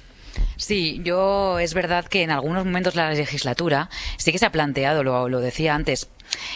Sí, yo es verdad que en algunos momentos la legislatura sí que se ha planteado, lo, lo decía antes,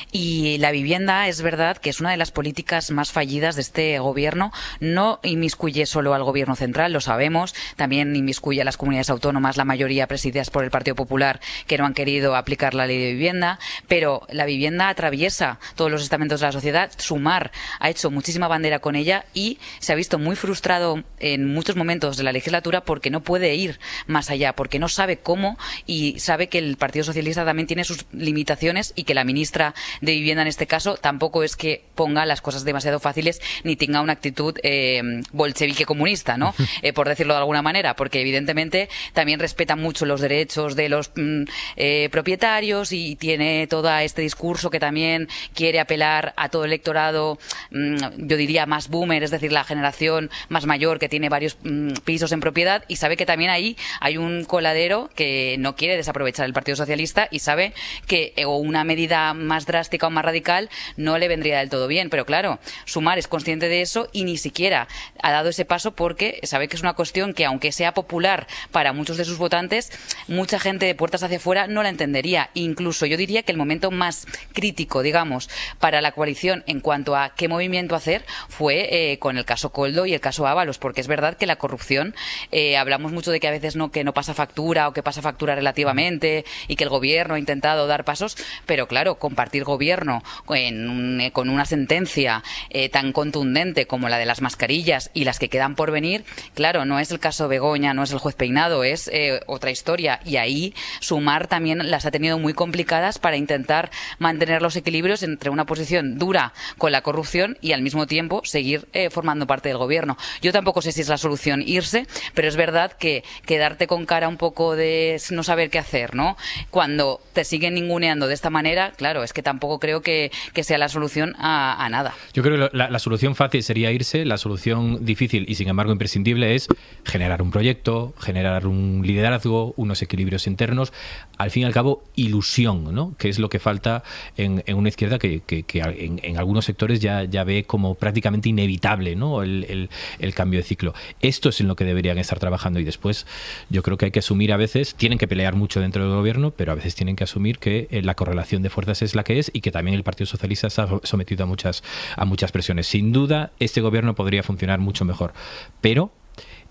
y la vivienda es verdad que es una de las políticas más fallidas de este gobierno. No inmiscuye solo al gobierno central, lo sabemos, también inmiscuye a las comunidades autónomas, la mayoría presididas por el Partido Popular, que no han querido aplicar la ley de vivienda, pero la vivienda atraviesa todos los estamentos de la sociedad. Sumar ha hecho muchísima bandera con ella y se ha visto muy frustrado en muchos momentos de la legislatura porque no puede ir más allá, porque no sabe cómo, y sabe que el Partido Socialista también tiene sus limitaciones y que la ministra de Vivienda en este caso tampoco es que ponga las cosas demasiado fáciles ni tenga una actitud eh, bolchevique comunista, ¿no? Eh, por decirlo de alguna manera, porque evidentemente también respeta mucho los derechos de los mm, eh, propietarios y tiene todo este discurso que también quiere apelar a todo el electorado, mm, yo diría más boomer, es decir, la generación más mayor que tiene varios mm, pisos en propiedad, y sabe que también ahí hay un coladero que no quiere desaprovechar el Partido Socialista y sabe que eh, o una medida más más drástica o más radical no le vendría del todo bien. Pero claro, Sumar es consciente de eso y ni siquiera ha dado ese paso porque sabe que es una cuestión que, aunque sea popular para muchos de sus votantes, mucha gente de puertas hacia afuera no la entendería. Incluso yo diría que el momento más crítico, digamos, para la coalición en cuanto a qué movimiento hacer fue eh, con el caso Koldo y el caso Ábalos, porque es verdad que la corrupción, eh, hablamos mucho de que a veces no, que no pasa factura o que pasa factura relativamente y que el gobierno ha intentado dar pasos, pero claro, compartir gobierno en un, con una sentencia eh, tan contundente como la de las mascarillas y las que quedan por venir, claro, no es el caso Begoña, no es el juez Peinado, es eh, otra historia, y ahí Sumar también las ha tenido muy complicadas para intentar mantener los equilibrios entre una posición dura con la corrupción y al mismo tiempo seguir eh, formando parte del gobierno. Yo tampoco sé si es la solución irse, pero es verdad que quedarte con cara un poco de no saber qué hacer, ¿no? Cuando te siguen ninguneando de esta manera, claro, es que tampoco creo que, que sea la solución a, a nada. Yo creo que la, la solución fácil sería irse, la solución difícil y sin embargo imprescindible es generar un proyecto, generar un liderazgo, unos equilibrios internos, al fin y al cabo ilusión, ¿no? Que es lo que falta en, en una izquierda que, que, que en, en algunos sectores ya, ya ve como prácticamente inevitable, ¿no? El, el, el cambio de ciclo. Esto es en lo que deberían estar trabajando, y después yo creo que hay que asumir a veces, tienen que pelear mucho dentro del gobierno, pero a veces tienen que asumir que eh, la correlación de fuerzas es la que es y que también el Partido Socialista está sometido a muchas, a muchas presiones. Sin duda, este gobierno podría funcionar mucho mejor, pero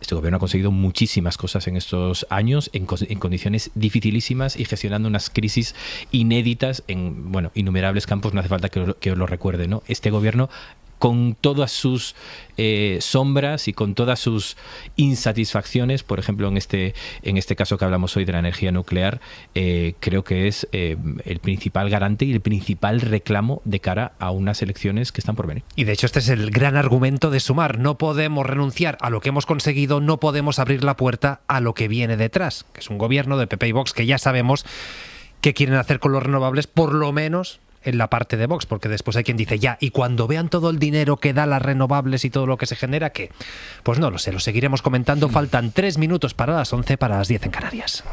Este gobierno ha conseguido muchísimas cosas en estos años, en, en condiciones dificilísimas y gestionando unas crisis inéditas en, bueno, innumerables campos. No hace falta que, que os lo recuerde, ¿no? Este gobierno, con todas sus eh, sombras y con todas sus insatisfacciones, por ejemplo, en este, en este caso que hablamos hoy de la energía nuclear, eh, creo que es eh, el principal garante y el principal reclamo de cara a unas elecciones que están por venir. Y de hecho este es el gran argumento de Sumar. No podemos renunciar a lo que hemos conseguido, no podemos abrir la puerta a lo que viene detrás, que es un gobierno de P P y Vox que ya sabemos qué quieren hacer con los renovables, por lo menos en la parte de Vox, porque después hay quien dice ya, y cuando vean todo el dinero que da las renovables y todo lo que se genera, ¿qué? Pues no lo sé, lo seguiremos comentando. Faltan tres minutos para las once, para las diez en Canarias.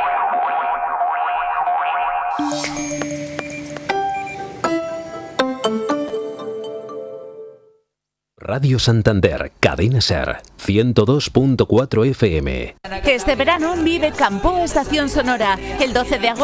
Radio Santander, Cadena Ser, ciento dos punto cuatro F M. Este verano vive Campo Estación Sonora. El doce de agosto